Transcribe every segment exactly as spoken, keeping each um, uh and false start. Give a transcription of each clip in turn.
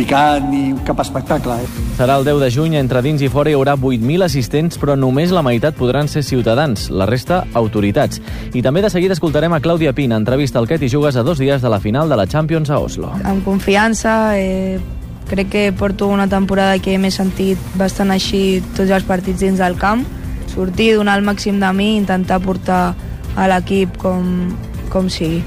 complicat ni cap espectacle. Eh? Serà el deu de juny, entre dins i fora hi haurà vuit mil assistents, però només la meitat podran ser ciutadans, la resta autoritats. I també de seguida escoltarem a Clàudia Pina, entrevista al Què t'hi jugues a dos dies de la final de la Champions a Oslo. Amb confiança, eh, crec que porto una temporada que m'he sentit bastant així tots els partits dins del camp, sortir, donar el màxim de mi, intentar portar a l'equip com, com sigui.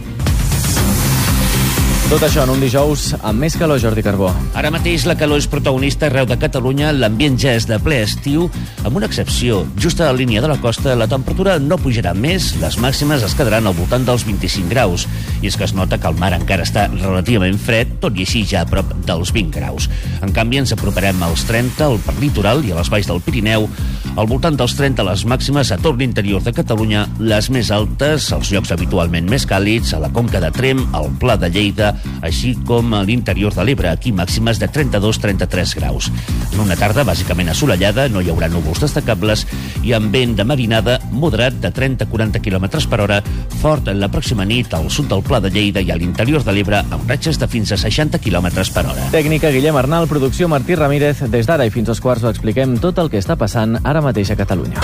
Tot això en un dijous amb més calor, Jordi Carbó. Ara mateix la calor és protagonista arreu de Catalunya, l'ambient ja és de ple estiu, amb una excepció. Just a la línia de la costa la temperatura no pujarà més, les màximes es quedaran al voltant dels vint-i-cinc graus. I és que es nota que el mar encara està relativament fred, tot i així ja a prop dels vint graus. En canvi ens aproparem als trenta al parc litoral i a les valls del Pirineu, al voltant dels trenta les màximes a tot l'interior de Catalunya, les més altes, als llocs habitualment més càlids, a la Conca de Tremp, al Pla de Lleida, així com a l'interior de l'Ebre, aquí màximes de trenta-dos a trenta-tres graus. En una tarda bàsicament assolellada, no hi haurà núvols destacables i amb vent de marinada moderat de trenta a quaranta quilòmetres per hora, fort en la pròxima nit al sud del Pla de Lleida i a l'interior de l'Ebre amb ratxes de fins a seixanta quilòmetres per hora. Tècnica Guillem Arnal, producció Martí Ramírez. Des d'ara i fins als quarts ho expliquem tot el que està passant ara mateix a Catalunya.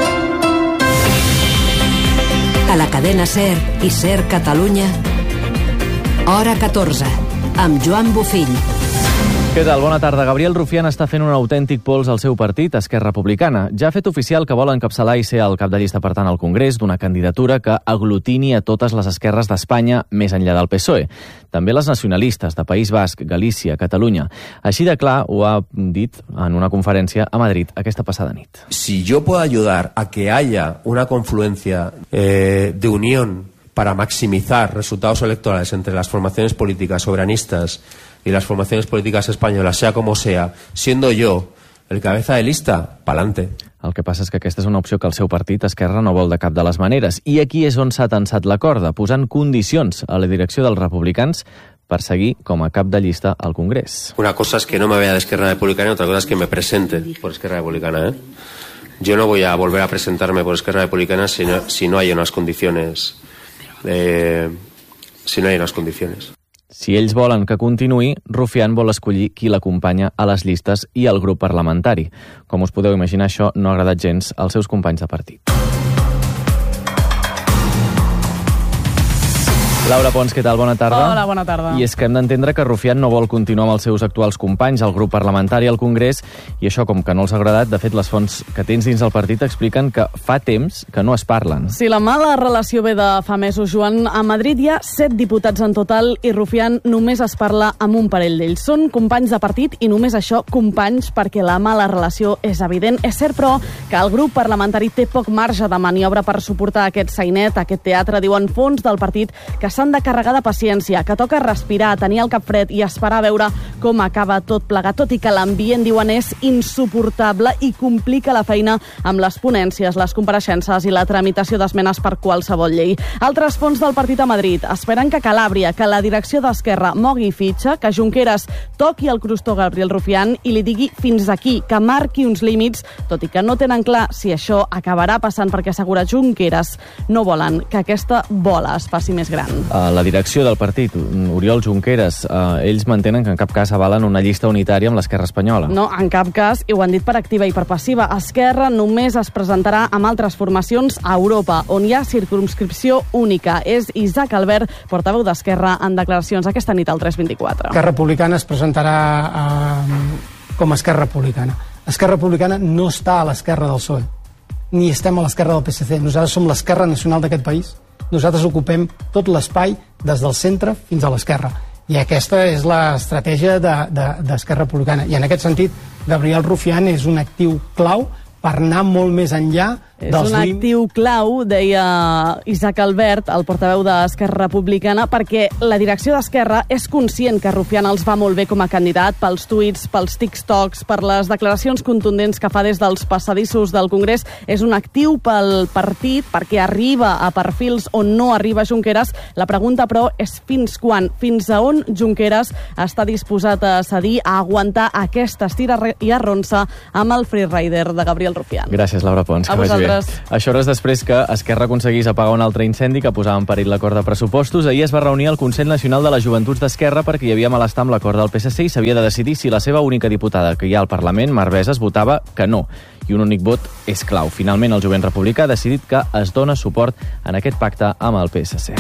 A la cadena SER i SER Catalunya, Hora catorze, amb Joan Bofill. Què tal? Bona tarda. Gabriel Rufián està fent un autèntic pols al seu partit, Esquerra Republicana. Ja ha fet oficial que vol encapçalar i ser el cap de llista, per tant, al Congrés d'una candidatura que aglutini a totes les esquerres d'Espanya més enllà del P S O E. També les nacionalistes de País Basc, Galícia, Catalunya. Així de clar ho ha dit en una conferència a Madrid aquesta passada nit. Si yo puedo ayudar a que haya una confluencia eh, de unión para maximizar resultados electorales entre las formaciones políticas soberanistas y las formaciones políticas españolas, sea como sea, siendo yo el cabeza de lista, pa'lante. El que passa és que aquesta és una opció que el seu partit, Esquerra, no vol de cap de les maneres. I aquí és on s'ha tensat la corda, posant condicions a la direcció dels republicans per seguir com a cap de llista al Congrés. Una cosa es que no me vea de Esquerra Republicana y otra cosa es que me presente por Esquerra Republicana, ¿eh? Yo no voy a volver a presentarme por Esquerra Republicana si no, si no hay unas condiciones... Eh, si no hi ha unes condicions. Si ells volen que continuï, Rufián vol escollir qui l'acompanya a les llistes i al grup parlamentari. Com us podeu imaginar, això no ha agradat gens als seus companys de partit. Laura Pons, què tal? Bona tarda. Hola, bona tarda. I és que hem d'entendre que Rufián no vol continuar amb els seus actuals companys al grup parlamentari al Congrés, i això, com que no els ha agradat, de fet, les fonts que tens dins del partit expliquen que fa temps que no es parlen. Si la mala relació ve de fa mesos, Joan, a Madrid hi ha set diputats en total i Rufián només es parla amb un parell d'ells. Són companys de partit i només això, companys, perquè la mala relació és evident. És cert, però, que el grup parlamentari té poc marge de maniobra per suportar aquest sainet, aquest teatre, diuen fons del partit, que s'han de carregar de paciència, que toca respirar, tenir el cap fred i esperar a veure com acaba tot plegat, tot i que l'ambient, diuen, és insuportable i complica la feina amb les ponències, les compareixences i la tramitació d'esmenes per qualsevol llei. Altres fons del partit a Madrid esperen que Calàbria, que la direcció d'Esquerra mogui fitxa, que Junqueras toqui el crostó Gabriel Rufián i li digui fins aquí, que marqui uns límits, tot i que no tenen clar si això acabarà passant perquè, assegura Junqueras, no volen que aquesta bola es faci més gran. La direcció del partit, Oriol Junqueras, eh, ells mantenen que en cap cas avalen una llista unitària amb l'Esquerra espanyola. No, en cap cas, i ho han dit per activa i per passiva. Esquerra només es presentarà amb altres formacions a Europa, on hi ha circumscripció única. És Isaac Albert, portaveu d'Esquerra, en declaracions aquesta nit al tres vint-i-quatre. Esquerra Republicana es presentarà eh, com a Esquerra Republicana. Esquerra Republicana no està a l'esquerra del P S O E, ni estem a l'esquerra del P S C. Nosaltres som l'esquerra nacional d'aquest país. Nosaltres ocupem tot l'espai des del centre fins a l'esquerra. I aquesta és l'estratègia d'Esquerra Republicana. I en aquest sentit, Gabriel Rufián és un actiu clau per anar molt més enllà És un actiu clau, deia Isaac Albert, el portaveu d'Esquerra Republicana, perquè la direcció d'Esquerra és conscient que Rufián els va molt bé com a candidat pels tuits, pels TikToks, per les declaracions contundents que fa des dels passadissos del Congrés. És un actiu pel partit perquè arriba a perfils on no arriba Junqueras. La pregunta, però, és fins quan, fins a on Junqueras està disposat a cedir, a aguantar aquesta estira i arronsa amb el freerider de Gabriel Rufián. Gràcies, Laura Pons. A vosaltres. divendres. Bé, això hores després que Esquerra aconseguís apagar un altre incendi que posava en perill l'acord de pressupostos. Ahir es va reunir el Consell Nacional de les Joventuts d'Esquerra perquè hi havia malestar amb l'acord del P S C i s'havia de decidir si la seva única diputada que hi ha al Parlament, Mar Veses, votava que no. I un únic vot és clau. Finalment, el jovent republicà ha decidit que es dona suport en aquest pacte amb el P S C.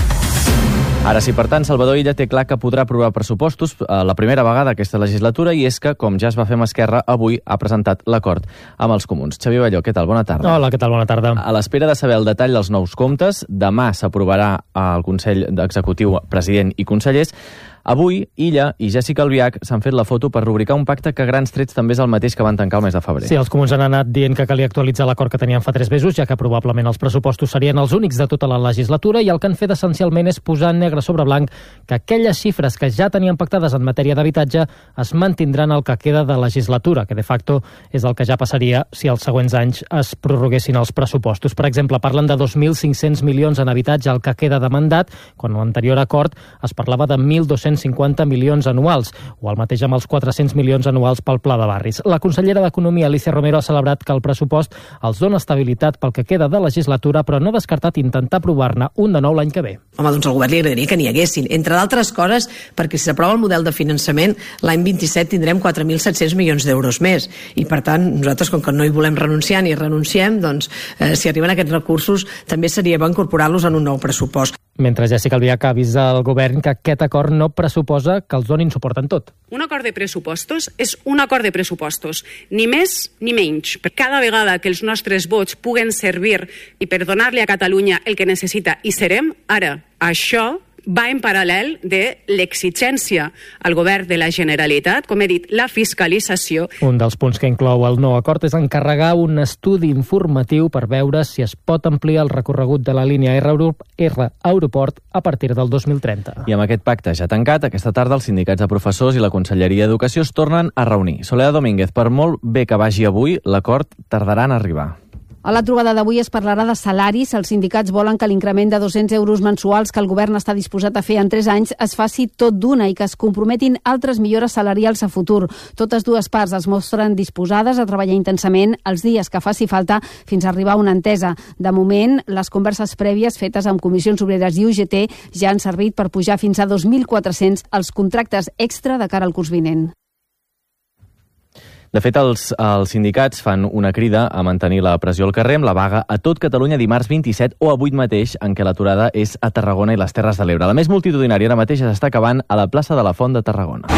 Ara sí, per tant, Salvador Illa té clar que podrà aprovar pressupostos la primera vegada aquesta legislatura i és que, com ja es va fer amb Esquerra, avui ha presentat l'acord amb els comuns. Xavier Balló, què tal? Bona tarda. Hola, què tal? Bona tarda. A l'espera de saber el detall dels nous comptes, demà s'aprovarà al Consell Executiu, president i consellers. Avui, Illa i Jessica Albiach s'han fet la foto per rubricar un pacte que a grans trets també és el mateix que van tancar el mes de febrer. Sí, els comuns han anat dient que calia actualitzar l'acord que tenien fa tres mesos, ja que probablement els pressupostos serien els únics de tota la legislatura, i el que han fet essencialment és posar negre sobre blanc que aquelles xifres que ja tenien pactades en matèria d'habitatge es mantindran el que queda de legislatura, que de facto és el que ja passaria si els següents anys es prorroguessin els pressupostos. Per exemple, parlen de dos mil cinc-cents milions en habitatge el que queda de mandat, quan en l'anterior acord es parlava de mil dos-cents cinquanta milions anuals, o el mateix amb els quatre-cents milions anuals pel Pla de Barris. La consellera d'Economia, Alicia Romero, ha celebrat que el pressupost els dona estabilitat pel que queda de legislatura, però no ha descartat intentar aprovar-ne un de nou l'any que ve. Home, doncs al govern li agradaria que n'hi haguessin, entre d'altres coses, perquè si s'aprova el model de finançament, l'any vint-i-set tindrem quatre mil set-cents milions d'euros més, i per tant, nosaltres, com que no hi volem renunciar ni renunciem, doncs, eh, si arriben aquests recursos, també seria bo incorporar-los en un nou pressupost. Mentre Jessica Albiach avisa al govern que aquest acord no pressuposa que els donin suport en tot. Un acord de pressupostos és un acord de pressupostos, ni més ni menys. Cada vegada que els nostres vots puguen servir i per donar-li a Catalunya el que necessita, i serem ara. Això va en paral·lel de l'exigència al govern de la Generalitat, com he dit, la fiscalització. Un dels punts que inclou el nou acord és encarregar un estudi informatiu per veure si es pot ampliar el recorregut de la línia R Aeroport a partir del dos mil trenta. I amb aquest pacte ja tancat, aquesta tarda els sindicats de professors i la Conselleria d'Educació es tornen a reunir. Soledad Domínguez, per molt bé que vagi avui, l'acord tardarà en arribar. A la trobada d'avui es parlarà de salaris. Els sindicats volen que l'increment de dos-cents euros mensuals que el govern està disposat a fer en tres anys es faci tot d'una i que es comprometin altres millores salarials a futur. Totes dues parts es mostren disposades a treballar intensament els dies que faci falta fins a arribar a una entesa. De moment, les converses prèvies fetes amb comissions obreres i U G T ja han servit per pujar fins a dos mil quatre-cents els contractes extra de cara al curs vinent. De fet, els, els sindicats fan una crida a mantenir la pressió al carrer amb la vaga a tot Catalunya dimarts vint-i-set o avui mateix, en què l'aturada és a Tarragona i les Terres de l'Ebre. La més multitudinària ara mateix s'està acabant a la plaça de la Font de Tarragona.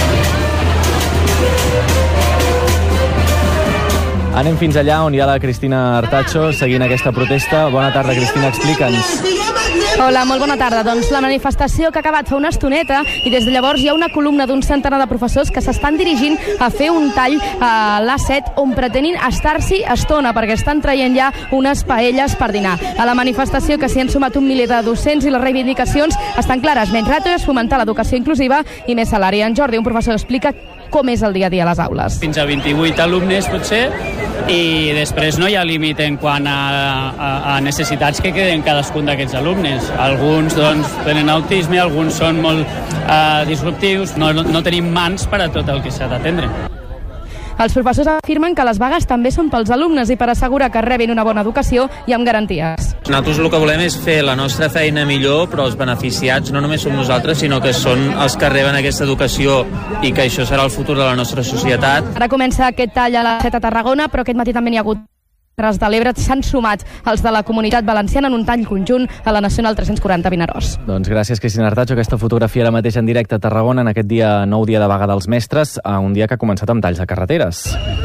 Anem fins allà on hi ha la Cristina Artacho seguint aquesta protesta. Bona tarda, Cristina, explica'ns. Hola, molt bona tarda. Doncs la manifestació que ha acabat fa una estoneta i des de llavors hi ha una columna d'un centenar de professors que s'estan dirigint a fer un tall a l'A set on pretenin estar-s'hi estona perquè estan traient ja unes paelles per dinar. A la manifestació que s'hi han sumat un miler de docents i les reivindicacions estan clares. Menys ràtios, fomentar l'educació inclusiva i més salari. En Jordi, un professor, explica com és el dia a dia a les aules. Fins a vint-i-vuit alumnes, potser, i després no hi ha límit en quant a, a, a necessitats que queden cadascun d'aquests alumnes. Alguns doncs, tenen autisme, alguns són molt uh, disruptius, no, no, no tenim mans per a tot el que s'ha d'atendre. Els professors afirmen que les vagues també són pels alumnes i per assegurar que rebin una bona educació i amb garanties. Nosaltres el que volem és fer la nostra feina millor, però els beneficiats no només som nosaltres, sinó que són els que reben aquesta educació i que això serà el futur de la nostra societat. Ara comença aquest tall a l'A set a Tarragona, però aquest matí també n'hi ha hagut Terres de l'Ebre. S'han sumat els de la Comunitat Valenciana en un tall conjunt a la Nacional tres-cents quaranta Vinaròs. Doncs gràcies, Cristina Artacho. Aquesta fotografia ara mateix en directe a Tarragona en aquest dia nou dia de vaga dels mestres, a un dia que ha començat amb talls de carreteres.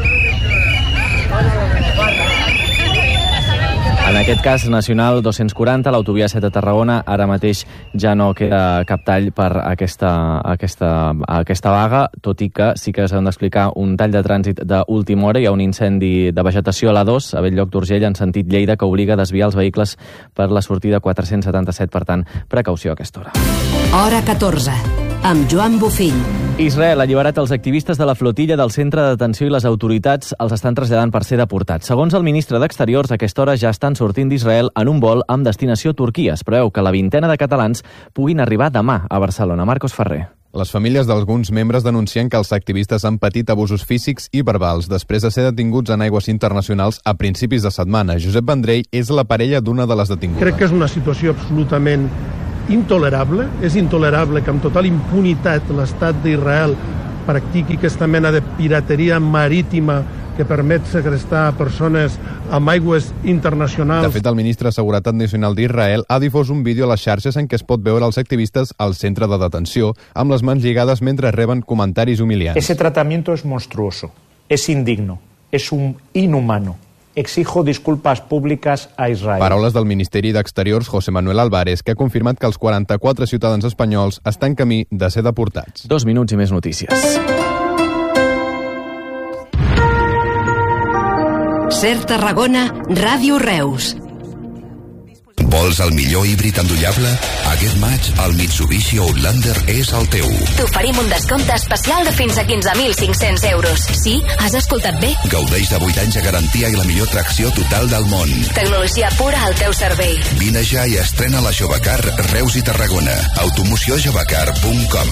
En aquest cas, Nacional dos-cents quaranta, l'autovia set a Tarragona, ara mateix ja no queda cap tall per aquesta, aquesta, aquesta vaga, tot i que sí que s'han d'explicar un tall de trànsit d'última hora. Hi ha un incendi de vegetació a l'A dos, a Bell-lloc d'Urgell, en sentit Lleida, que obliga a desviar els vehicles per la sortida quatre-cents setanta-set. Per tant, precaució a aquesta hora. Hora catorze, amb Joan Bofill. Israel ha alliberat els activistes de la flotilla del centre de detenció i les autoritats els estan traslladant per ser deportats. Segons el ministre d'Exteriors, a aquesta hora ja estan sortint d'Israel en un vol amb destinació a Turquia. Es preveu que la vintena de catalans puguin arribar demà a Barcelona. Marcos Ferrer. Les famílies d'alguns membres denuncien que els activistes han patit abusos físics i verbals després de ser detinguts en aigües internacionals a principis de setmana. Josep Vendrell és la parella d'una de les detingudes. Crec que és una situació absolutament intolerable. És intolerable que amb total impunitat l'estat d'Israel practiqui aquesta mena de pirateria marítima que permet segrestar persones amb aigües internacionals. De fet, el ministre de Seguretat Nacional d'Israel ha difós un vídeo a les xarxes en què es pot veure els activistes al centre de detenció amb les mans lligades mentre reben comentaris humiliants. Ese tratamiento es monstruoso, es indigno, es un inhumano. Exijo disculpas públicas a Israel. Paraules del Ministeri d'Exteriors José Manuel Álvarez, que ha confirmat que els quaranta-quatre ciutadans espanyols estan en camí de ser deportats. Dos minuts i més notícies. Ser Tarragona, Ràdio Reus. Vols el millor híbrid endollable? Aquest maig el Mitsubishi Outlander és el teu. T'oferim un descompte especial de fins a quinze mil cinc-cents euros. Sí, has escoltat bé. Gaudeix de vuit anys de garantia i la millor tracció total del món. Tecnologia pura al teu servei. Vine ja i estrena la Jovecar Reus i Tarragona. automoció jovecar punt com.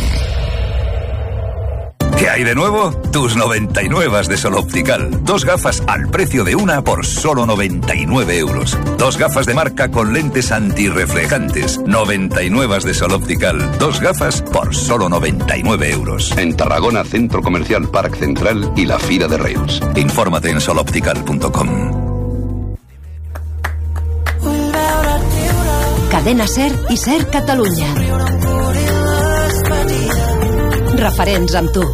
¿Qué hay de nuevo? Tus noventa y nueve de Sol Optical. Dos gafas al precio de una por solo noventa y nueve euros. Dos gafas de marca con lentes antirreflejantes. noventa y nueve de Sol Optical. Dos gafas por solo noventa y nueve euros. En Tarragona, Centro Comercial Parc Central y la Fira de Reus. Infórmate en sol optical punto com. Cadena Ser i Ser Catalunya. Referents amb tu.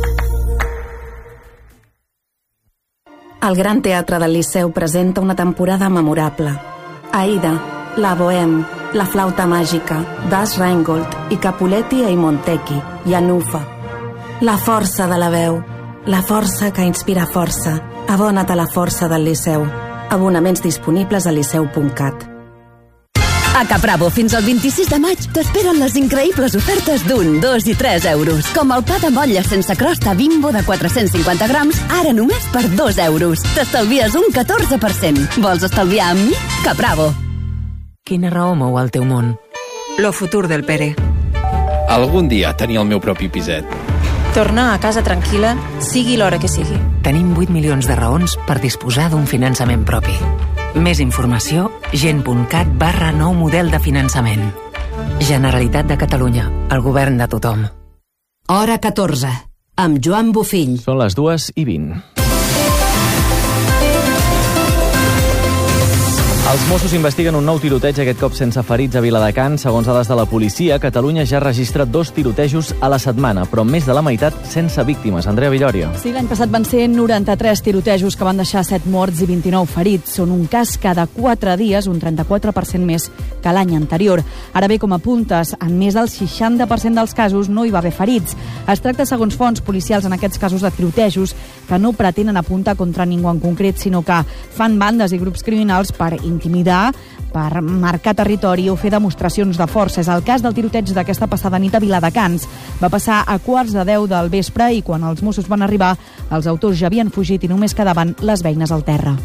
El Gran Teatre del Liceu presenta una temporada memorable. Aida, La Bohème, La Flauta Màgica, Das Rheingold i Capuletti e Montecchi, i Anufa. La força de la veu, la força que inspira força. Abona't a la força del Liceu. Abonaments disponibles a liceu punt cat. A Capravo, fins al vint-i-sis de maig, t'esperen les increïbles ofertes d'un, dos i tres euros. Com el pa de motlla sense crosta Bimbo de quatre-cents cinquanta grams, ara només per dos euros. T'estalvies un catorze per cent. Vols estalviar amb mi? Capravo. Quina raó mou el teu món? Lo futur del Pere. Algun dia tenir el meu propi piset. Tornar a casa tranquil·la, sigui l'hora que sigui. Tenim vuit milions de raons per disposar d'un finançament propi. Més informació, gent.cat barra nou model de finançament. Generalitat de Catalunya, el govern de tothom. Hora catorze, amb Joan Bofill. Són les dues i vint. Els Mossos investiguen un nou tiroteig, aquest cop sense ferits a Viladecans. Segons dades de la policia, Catalunya ja registra dos tirotejos a la setmana, però més de la meitat sense víctimes. Andrea Villoria. Sí, l'any passat van ser noranta-tres tirotejos que van deixar set morts i vint-i-nou ferits. Són un cas cada quatre dies, un trenta-quatre per cent més que l'any anterior. Ara bé, com apuntes, en més del seixanta per cent dels casos no hi va haver ferits. Es tracta, segons fonts policials, en aquests casos de tirotejos que no pretenen apuntar contra ningú en concret, sinó que fan bandes i grups criminals per intimidar, per marcar territori o fer demostracions de força. És el cas del tiroteig d'aquesta passada nit a Viladecans. Va passar a quarts de deu del vespre i quan els Mossos van arribar, els autors ja havien fugit i només quedaven les beines al terra.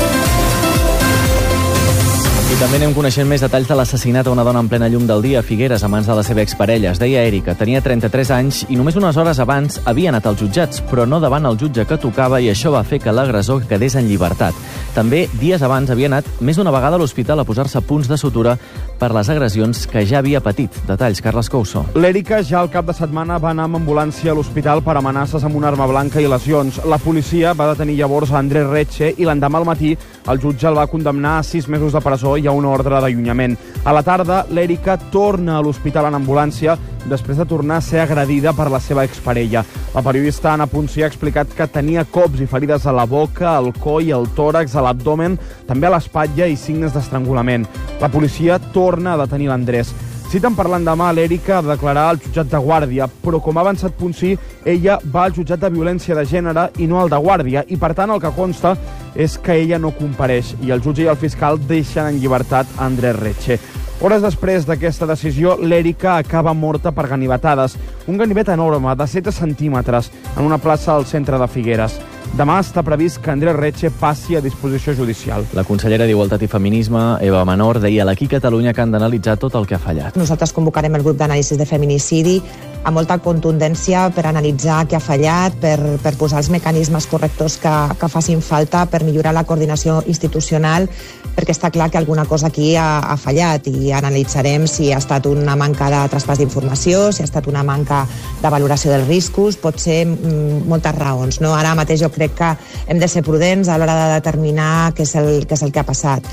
I també anem coneixent més detalls de l'assassinat a una dona en plena llum del dia a Figueres a mans de la seva exparella. Es deia Èrica, tenia trenta-tres anys i només unes hores abans havia anat als jutjats, però no davant el jutge que tocava, i això va fer que l'agressor quedés en llibertat. També, dies abans, havia anat més d'una vegada a l'hospital a posar-se punts de sutura per les agressions que ja havia patit. Detalls, Carles Couso. L'Èrica ja al cap de setmana va anar amb ambulància a l'hospital per amenaces amb una arma blanca i lesions. La policia va detenir llavors a Andrés Retxe i l'endemà al matí el jutge el va condemnar a sis mesos de presó i a una ordre d'allunyament. A la tarda, l'Èrica torna a l'hospital en ambulància després de tornar a ser agredida per la seva exparella. La periodista Anna Puncí ha explicat que tenia cops i ferides a la boca, al coll, al tòrax, a l'abdomen, també a l'espatlla i signes d'estrangulament. La policia torna a detenir l'Andrés. Citen per l'endemà l'Èrica a declarar al jutjat de Guàrdia, però com ha avançat Puncí, ella va al jutjat de violència de gènere i no al de Guàrdia, i per tant el que consta és que ella no compareix i el jutge i el fiscal deixen en llibertat Andrés Retxe. Hores després d'aquesta decisió, l'Èrica acaba morta per ganivetades. Un ganivet enorme, de set centímetres, en una plaça al centre de Figueres. Demà està previst que Andrés Retxe passi a disposició judicial. La consellera d'Igualtat i Feminisme, Eva Menor, deia a l'Aquí Catalunya que han d'analitzar tot el que ha fallat. Nosaltres convocarem el grup d'anàlisis de feminicidi amb molta contundència per analitzar què ha fallat, per, per posar els mecanismes correctors que, que facin falta per millorar la coordinació institucional, perquè està clar que alguna cosa aquí ha, ha fallat i analitzarem si ha estat una manca de traspàs d'informació, si ha estat una manca de valoració dels riscos, pot ser mm, moltes raons. No? Ara mateix jo crec que hem de ser prudents a l'hora de determinar què és el, què és el que ha passat.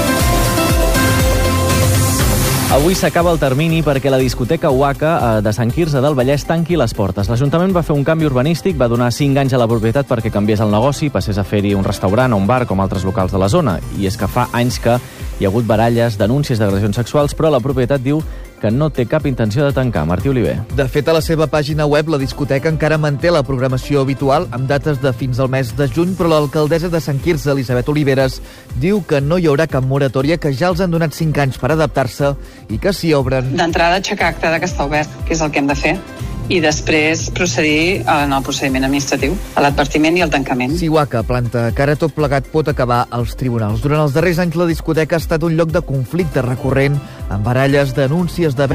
Avui s'acaba el termini perquè la discoteca Waka de Sant Quirze del Vallès tanqui les portes. L'Ajuntament va fer un canvi urbanístic, va donar cinc anys a la propietat perquè canviés el negoci, passés a fer-hi un restaurant o un bar com altres locals de la zona. I és que fa anys que hi ha hagut baralles, denúncies d'agressions sexuals, però la propietat diu que no té cap intenció de tancar. Martí Oliver. De fet, a la seva pàgina web, la discoteca encara manté la programació habitual amb dates de fins al mes de juny, però l'alcaldessa de Sant Quirze, Elisabet Oliveres, diu que no hi haurà cap moratòria, que ja els han donat cinc anys per adaptar-se i que s'hi obren. D'entrada, aixecar acte de que està obert, que és el que hem de fer, i després procedir en el procediment administratiu, a l'advertiment i el tancament. Si Waka planta que ara tot plegat pot acabar als tribunals. Durant els darrers anys la discoteca ha estat un lloc de conflicte recurrent, amb baralles, denúncies de...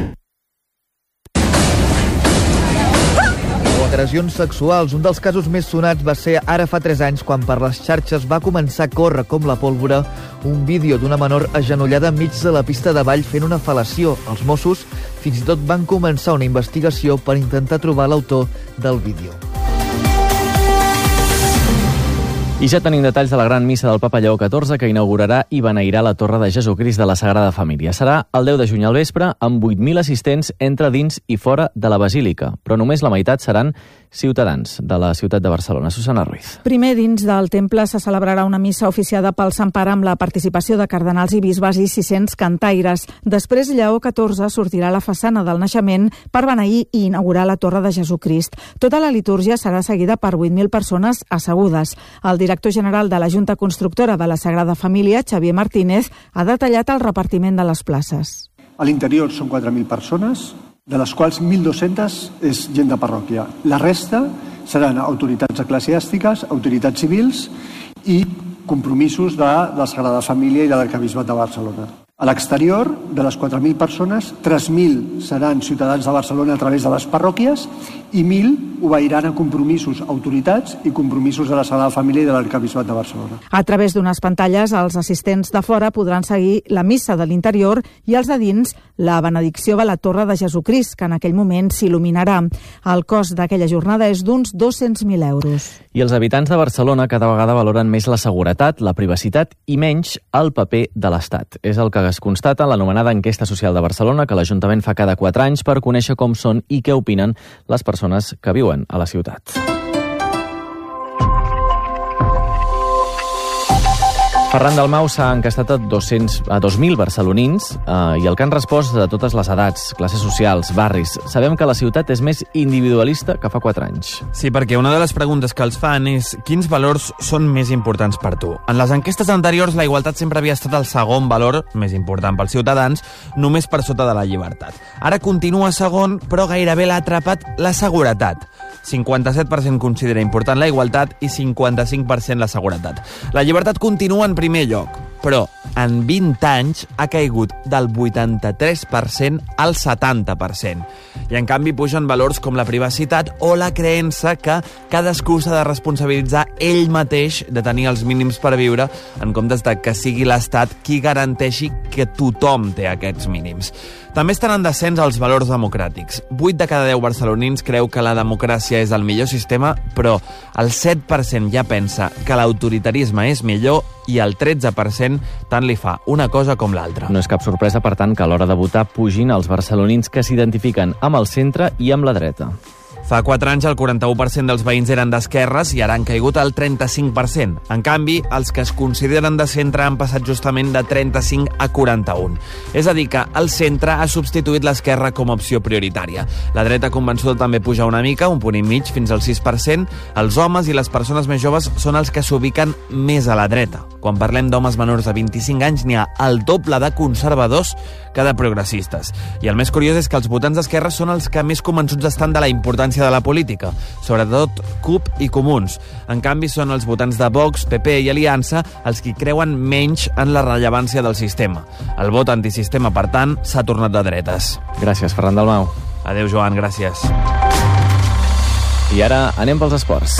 o agressions sexuals. Un dels casos més sonats va ser ara fa tres anys, quan per les xarxes va començar a córrer com la pólvora un vídeo d'una menor agenollada enmig de la pista de ball fent una fel·lació. Els Mossos fins i tot van començar una investigació per intentar trobar l'autor del vídeo. I ja tenim detalls de la gran missa del Papa Lleó catorze, que inaugurarà i beneirà la Torre de Jesucrist de la Sagrada Família. Serà el deu de juny al vespre, amb vuit mil assistents entre dins i fora de la Basílica, però només la meitat seran ciutadans de la ciutat de Barcelona. Susana Ruiz. Primer, dins del temple se celebrarà una missa oficiada pel Sant Pare amb la participació de cardenals i bisbes i sis-cents cantaires. Després, Lleó catorze sortirà a la façana del naixement per beneir i inaugurar la Torre de Jesucrist. Tota la litúrgia serà seguida per vuit mil persones assegudes. El director general de la Junta Constructora de la Sagrada Família, Xavier Martínez, ha detallat el repartiment de les places. A l'interior són quatre mil persones, de les quals mil dos-centes és gent de parròquia. La resta seran autoritats eclesiàstiques, autoritats civils i compromisos de la Sagrada Família i de l'Arquebisbat de Barcelona. A l'exterior, de les quatre mil persones, tres mil seran ciutadans de Barcelona a través de les parròquies i mil obeiran a compromisos, autoritats i compromisos de la Sagrada Família i de l'Arquebisbat de Barcelona. A través d'unes pantalles, els assistents de fora podran seguir la missa de l'interior i els de dins la benedicció de la Torre de Jesucrist, que en aquell moment s'il·luminarà. El cost d'aquella jornada és d'uns dos-cents mil euros. I els habitants de Barcelona cada vegada valoren més la seguretat, la privacitat i menys el paper de l'Estat. És el que es constata en l'anomenada enquesta social de Barcelona, que l'Ajuntament fa cada quatre anys per conèixer com són i què opinen les persones que viuen a la ciutat. Ferran Dalmau s'ha encastat a, dos-cents, a dos mil barcelonins eh, i el que han respost de totes les edats, classes socials, barris. Sabem que la ciutat és més individualista que fa quatre anys. Sí, perquè una de les preguntes que els fan és quins valors són més importants per tu. En les enquestes anteriors, la igualtat sempre havia estat el segon valor més important pels ciutadans, només per sota de la llibertat. Ara continua segon, però gairebé l'ha atrapat la seguretat. cinquanta-set per cent considera important la igualtat i cinquanta-cinc per cent la seguretat. La llibertat continua en primer lloc, però en vint anys ha caigut del vuitanta-tres per cent al setanta per cent. I en canvi pugen valors com la privacitat o la creença que cadascú s'ha de responsabilitzar ell mateix de tenir els mínims per viure, en comptes de que sigui l'Estat qui garanteixi que tothom té aquests mínims. També estan en descens els valors democràtics. vuit de cada deu barcelonins creu que la democràcia és el millor sistema, però el set per cent ja pensa que l'autoritarisme és millor i el tretze per cent tant li fa una cosa com l'altra. No és cap sorpresa, per tant, que a l'hora de votar pugin els barcelonins que s'identifiquen amb el centre i amb la dreta. Fa quatre anys el quaranta-u per cent dels veïns eren d'esquerres i ara han caigut al trenta-cinc per cent. En canvi, els que es consideren de centre han passat justament de trenta-cinc a quaranta-un. És a dir, que el centre ha substituït l'esquerra com a opció prioritària. La dreta convençuda també puja una mica, un punt i mig, fins al sis per cent. Els homes i les persones més joves són els que s'ubiquen més a la dreta. Quan parlem d'homes menors de vint-i-cinc anys, n'hi ha el doble de conservadors que de progressistes. I el més curiós és que els votants d'esquerra són els que més convençuts estan de la importància de la política, sobretot C U P i Comuns. En canvi, són els votants de Vox, P P i Aliança els qui creuen menys en la rellevància del sistema. El vot antisistema, per tant, s'ha tornat de dretes. Gràcies, Ferran Dalmau. Adéu, Joan, gràcies. I ara anem pels esports.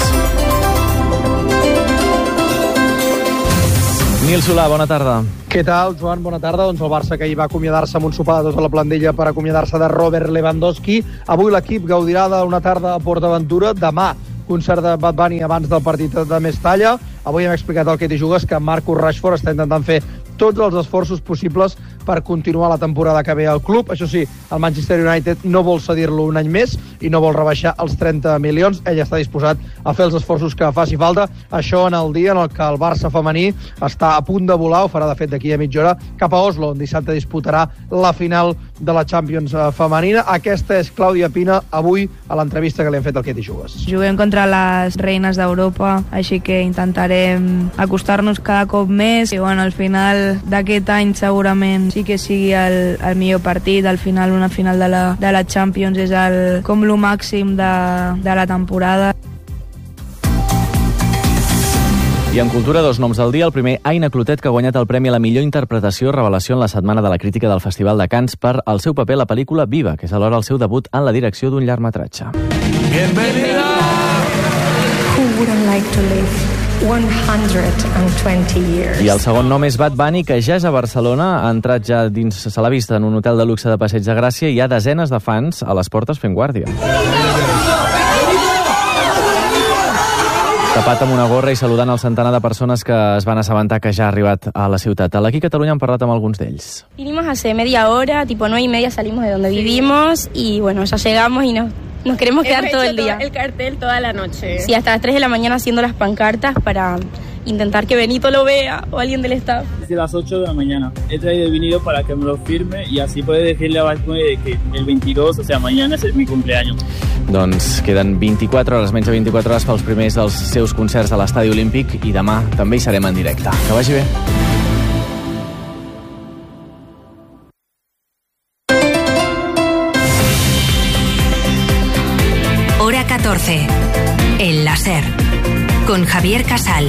Nil Solà, bona tarda. Què tal, Joan? Bona tarda. Doncs el Barça, que ahir va acomiadar-se amb un sopar de tota la plantilla per acomiadar-se de Robert Lewandowski. Avui l'equip gaudirà d'una tarda a PortAventura. Demà, concert de Bad Bunny abans del partit de Mestalla. Avui hem explicat al Que t'hi jugues que Marcus Rashford està intentant fer tots els esforços possibles per continuar la temporada que ve al club. Això sí, el Manchester United no vol cedir-lo un any més i no vol rebaixar els trenta milions. Ell està disposat a fer els esforços que faci falta. Això en el dia en el que el Barça femení està a punt de volar, ho farà de fet d'aquí a mitja hora, cap a Oslo, on dissabte disputarà la final de la Champions femenina. Aquesta és Clàudia Pina, avui, a l'entrevista que li han fet al Que t'hi jugues. Juguem contra les reines d'Europa, així que intentarem acostar-nos cada cop més i, bueno, al final d'aquest any segurament sí que sigui el, el millor partit. Al final una final de la, de la Champions és el, com lo màxim de, de la temporada. I en cultura, dos noms del dia. El primer, Aina Clotet, que ha guanyat el Premi a la millor interpretació revelació en la Setmana de la Crítica del Festival de Cannes per el seu paper a la pel·lícula Viva, que és alhora el seu debut en la direcció d'un llargmetratge. Bienvenida! Who wouldn't like to live one hundred twenty years? I el segon nom és Bad Bunny, que ja és a Barcelona, ha entrat ja dins, se l'ha vist en un hotel de luxe de Passeig de Gràcia i hi ha desenes de fans a les portes fent guàrdia. Tapat amb una gorra i saludant el centenar de persones que es van assabentar que ja ha arribat a la ciutat. Aquí a Catalunya han parlat amb alguns d'ells. Vinimos hace media hora, tipo nueve y media salimos de donde sí. vivimos y bueno, ya llegamos y nos, nos queremos quedar Hemos todo hecho el día. Todo el cartel toda la noche. Sí, hasta las tres de la mañana haciendo las pancartas para intentar que Benito lo vea o alguien del staff. Desde las ocho de la mañana he traído el vinilo para que me lo firme y así puede decirle a Balcone que el veintidós, o sea, mañana es mi cumpleaños. Doncs queden vint-i-quatre hores, menys de vint-i-quatre hores pels primers dels seus concerts a l'Estadi Olímpic i demà també hi serem en directe. Que vagi bé. Hora catorce. El láser. Con Javier Casal.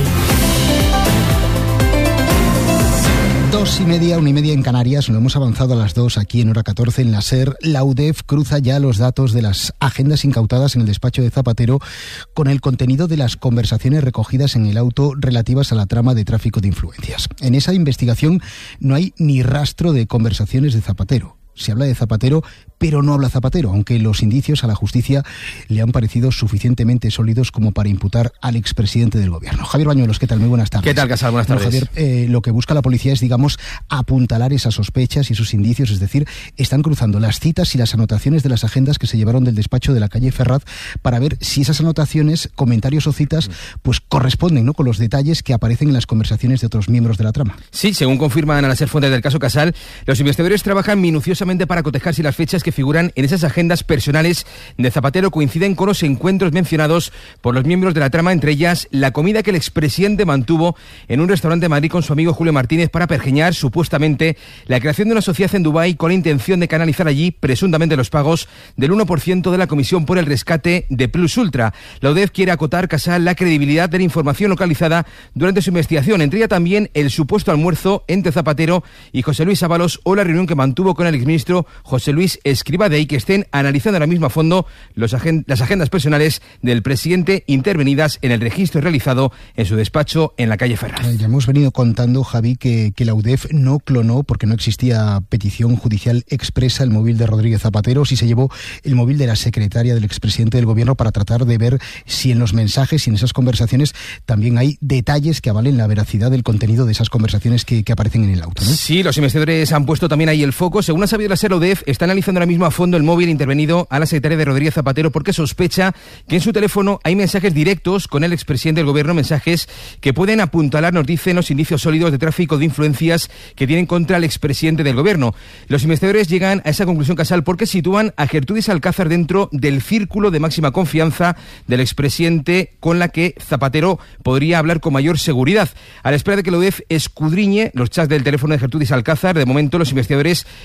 Dos y media, una y media en Canarias, lo hemos avanzado a las dos aquí en Hora catorce en la SER. La U D E F cruza ya los datos de las agendas incautadas en el despacho de Zapatero con el contenido de las conversaciones recogidas en el auto relativas a la trama de tráfico de influencias. En esa investigación no hay ni rastro de conversaciones de Zapatero. Se habla de Zapatero, pero no habla Zapatero, aunque los indicios a la justicia le han parecido suficientemente sólidos como para imputar al expresidente del gobierno. Javier Bañuelos, ¿qué tal? Muy buenas tardes. ¿Qué tal, Casal? Buenas tardes. Bueno, Javier, eh, lo que busca la policía es, digamos, apuntalar esas sospechas y esos indicios, es decir, están cruzando las citas y las anotaciones de las agendas que se llevaron del despacho de la calle Ferraz para ver si esas anotaciones, comentarios o citas, pues corresponden, ¿no?, con los detalles que aparecen en las conversaciones de otros miembros de la trama. Sí, según confirman a la SER fuentes del caso Casal, los investigadores trabajan minuciosamente para cotejar si las fechas que figuran en esas agendas personales de Zapatero coinciden con los encuentros mencionados por los miembros de la trama, entre ellas la comida que el expresidente mantuvo en un restaurante de Madrid con su amigo Julio Martínez para pergeñar supuestamente la creación de una sociedad en Dubái con la intención de canalizar allí presuntamente los pagos del uno por ciento de la comisión por el rescate de Plus Ultra. La U D E F quiere acotar, Casal, la credibilidad de la información localizada durante su investigación, entre ella también el supuesto almuerzo entre Zapatero y José Luis Ábalos o la reunión que mantuvo con el exministro José Luis Escribadei, que estén analizando ahora mismo a fondo los agen- las agendas personales del presidente intervenidas en el registro realizado en su despacho en la calle Ferraz. Ya hemos venido contando, Javi, que, que la U D E F no clonó, porque no existía petición judicial expresa, el móvil de Rodríguez Zapatero, sí se llevó el móvil de la secretaria del expresidente del gobierno para tratar de ver si en los mensajes y en esas conversaciones también hay detalles que avalen la veracidad del contenido de esas conversaciones que, que aparecen en el auto, ¿no? Sí, los investigadores han puesto también ahí el foco. Según ha sabido la SER, la U D E F está analizando ahora mismo a fondo el móvil intervenido a la secretaria de Rodríguez Zapatero porque sospecha que en su teléfono hay mensajes directos con el expresidente del gobierno, mensajes que pueden apuntalar, nos dicen, los indicios sólidos de tráfico de influencias que tienen contra el expresidente del gobierno. Los investigadores llegan a esa conclusión, Casal, porque sitúan a Gertrudis Alcázar dentro del círculo de máxima confianza del expresidente con la que Zapatero podría hablar con mayor seguridad. A la espera de que la U D E F escudriñe los chats del teléfono de Gertrudis Alcázar, de momento los investigadores no han encontrado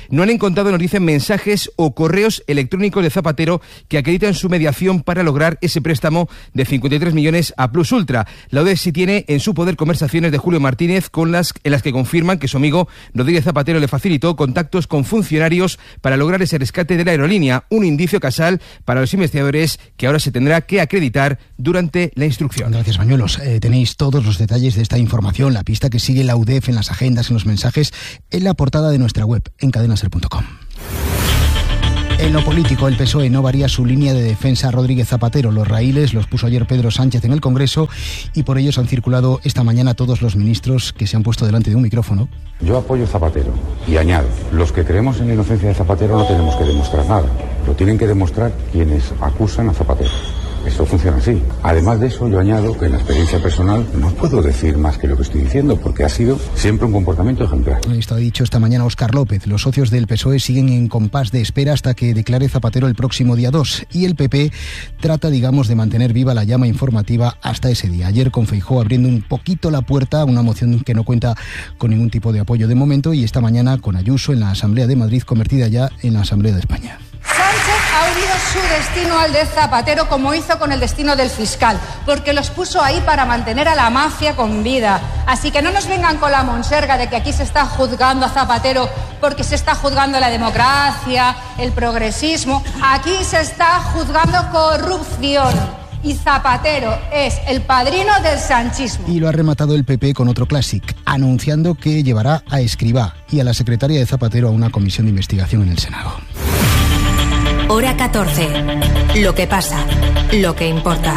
contado, nos dicen, mensajes o correos electrónicos de Zapatero que acreditan su mediación para lograr ese préstamo de cincuenta y tres millones a Plus Ultra. La U D E F sí tiene en su poder conversaciones de Julio Martínez con las, en las que confirman que su amigo Rodríguez Zapatero le facilitó contactos con funcionarios para lograr ese rescate de la aerolínea, un indicio casal para los investigadores que ahora se tendrá que acreditar durante la instrucción. Gracias, Bañuelos. Eh, tenéis todos los detalles de esta información, la pista que sigue la U D E F en las agendas, en los mensajes, en la portada de nuestra web, en cadena ser punto com. En lo político, el P S O E no varía su línea de defensa a Rodríguez Zapatero. Los raíles los puso ayer Pedro Sánchez en el Congreso y por ellos han circulado esta mañana todos los ministros que se han puesto delante de un micrófono. Yo apoyo a Zapatero y añado, los que creemos en la inocencia de Zapatero no tenemos que demostrar nada, lo tienen que demostrar quienes acusan a Zapatero. Esto funciona así. Además de eso, yo añado que en la experiencia personal no puedo decir más que lo que estoy diciendo, porque ha sido siempre un comportamiento ejemplar. Esto ha dicho esta mañana Óscar López. Los socios del P S O E siguen en compás de espera hasta que declare Zapatero el próximo día dos. Y el P P trata, digamos, de mantener viva la llama informativa hasta ese día. Ayer con Feijóo abriendo un poquito la puerta a una moción que no cuenta con ningún tipo de apoyo de momento, y esta mañana con Ayuso en la Asamblea de Madrid, convertida ya en la Asamblea de España. Sánchez ha unido su destino al de Zapatero, como hizo con el destino del fiscal, porque los puso ahí para mantener a la mafia con vida. Así que no nos vengan con la monserga de que aquí se está juzgando a Zapatero porque se está juzgando la democracia, el progresismo. Aquí se está juzgando corrupción. Y Zapatero es el padrino del sanchismo. Y lo ha rematado el P P con otro clásico, anunciando que llevará a Escrivá y a la secretaria de Zapatero a una comisión de investigación en el Senado. Hora catorce. Lo que pasa, lo que importa.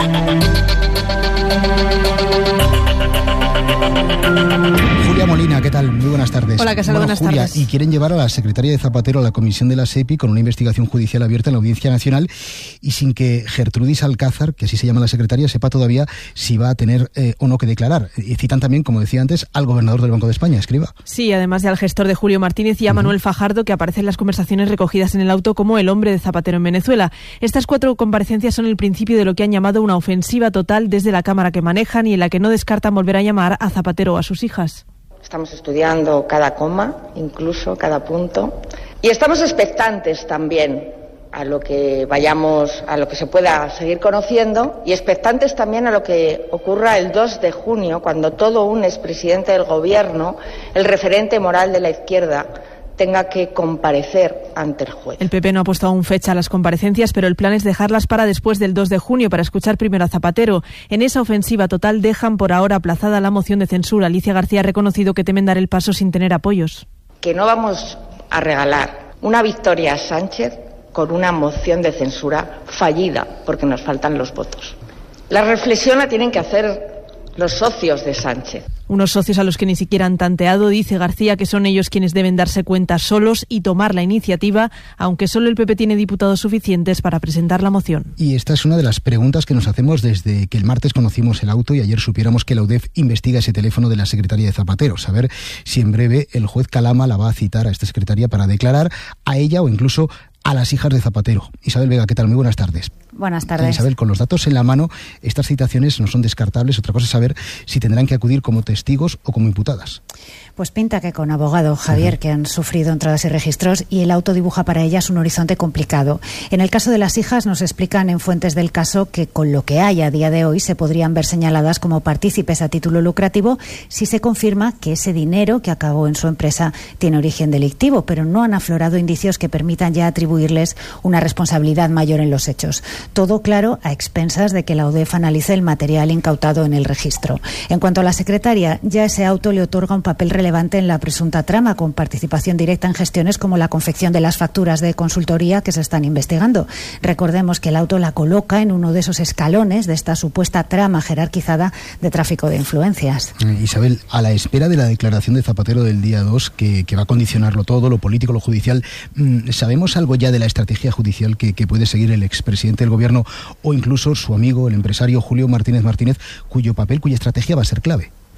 Julia Molina, ¿qué tal? Muy buenas tardes. Hola, ¿qué tal? Bueno, buenas Julia, tardes. Y quieren llevar a la secretaria de Zapatero a la comisión de la SEPI con una investigación judicial abierta en la Audiencia Nacional y sin que Gertrudis Alcázar, que así se llama la secretaria, sepa todavía si va a tener eh, o no que declarar. Y citan también, como decía antes, al gobernador del Banco de España, Escrivá. Sí, además de al gestor de Julio Martínez y a uh-huh. Manuel Fajardo, que aparece en las conversaciones recogidas en el auto como el hombre de Zapatero en Venezuela. Estas cuatro comparecencias son el principio de lo que han llamado una ofensiva total desde la Cámara que manejan y en la que no descartan volver a llamar a Zapatero o a sus hijas. Estamos estudiando cada coma, incluso cada punto, y estamos expectantes también a lo que vayamos, a lo que se pueda seguir conociendo, y expectantes también a lo que ocurra el dos de junio, cuando todo un expresidente del Gobierno, el referente moral de la izquierda, tenga que comparecer ante el juez. El P P no ha puesto aún fecha a las comparecencias, pero el plan es dejarlas para después del dos de junio para escuchar primero a Zapatero. En esa ofensiva total dejan por ahora aplazada la moción de censura. Alicia García ha reconocido que temen dar el paso sin tener apoyos. Que no vamos a regalar una victoria a Sánchez con una moción de censura fallida, porque nos faltan los votos. La reflexión la tienen que hacer los socios de Sánchez. Unos socios a los que ni siquiera han tanteado, dice García, que son ellos quienes deben darse cuenta solos y tomar la iniciativa, aunque solo el P P tiene diputados suficientes para presentar la moción. Y esta es una de las preguntas que nos hacemos desde que el martes conocimos el auto y ayer supiéramos que la U D E F investiga ese teléfono de la secretaria de Zapatero. Saber si en breve el juez Calama la va a citar a esta secretaria para declarar a ella o incluso a las hijas de Zapatero. Isabel Vega, ¿qué tal? Muy buenas tardes. Buenas tardes. Isabel, con los datos en la mano, estas citaciones no son descartables. Otra cosa es saber si tendrán que acudir como testigos o como imputadas. Pues pinta que con abogado, Javier, uh-huh. que han sufrido entradas y registros, y el auto dibuja para ellas un horizonte complicado. En el caso de las hijas, nos explican en fuentes del caso que con lo que hay a día de hoy se podrían ver señaladas como partícipes a título lucrativo si se confirma que ese dinero que acabó en su empresa tiene origen delictivo, pero no han aflorado indicios que permitan ya atribuirles una responsabilidad mayor en los hechos. Todo claro a expensas de que la U D E F analice el material incautado en el registro. En cuanto a la secretaria, ya ese auto le otorga un papel relevante en la presunta trama, con participación directa en gestiones como la confección de las facturas de consultoría que se están investigando. Recordemos que el auto la coloca en uno de esos escalones de esta supuesta trama jerarquizada de tráfico de influencias. Isabel, a la espera de la declaración de Zapatero del día dos, que, que va a condicionarlo todo, lo político, lo judicial, ¿sabemos algo ya de la estrategia judicial que, que puede seguir el expresidente del Gobierno o incluso su amigo, el empresario Julio Martínez Martínez, cuyo papel, cuya estrategia va a ser clave?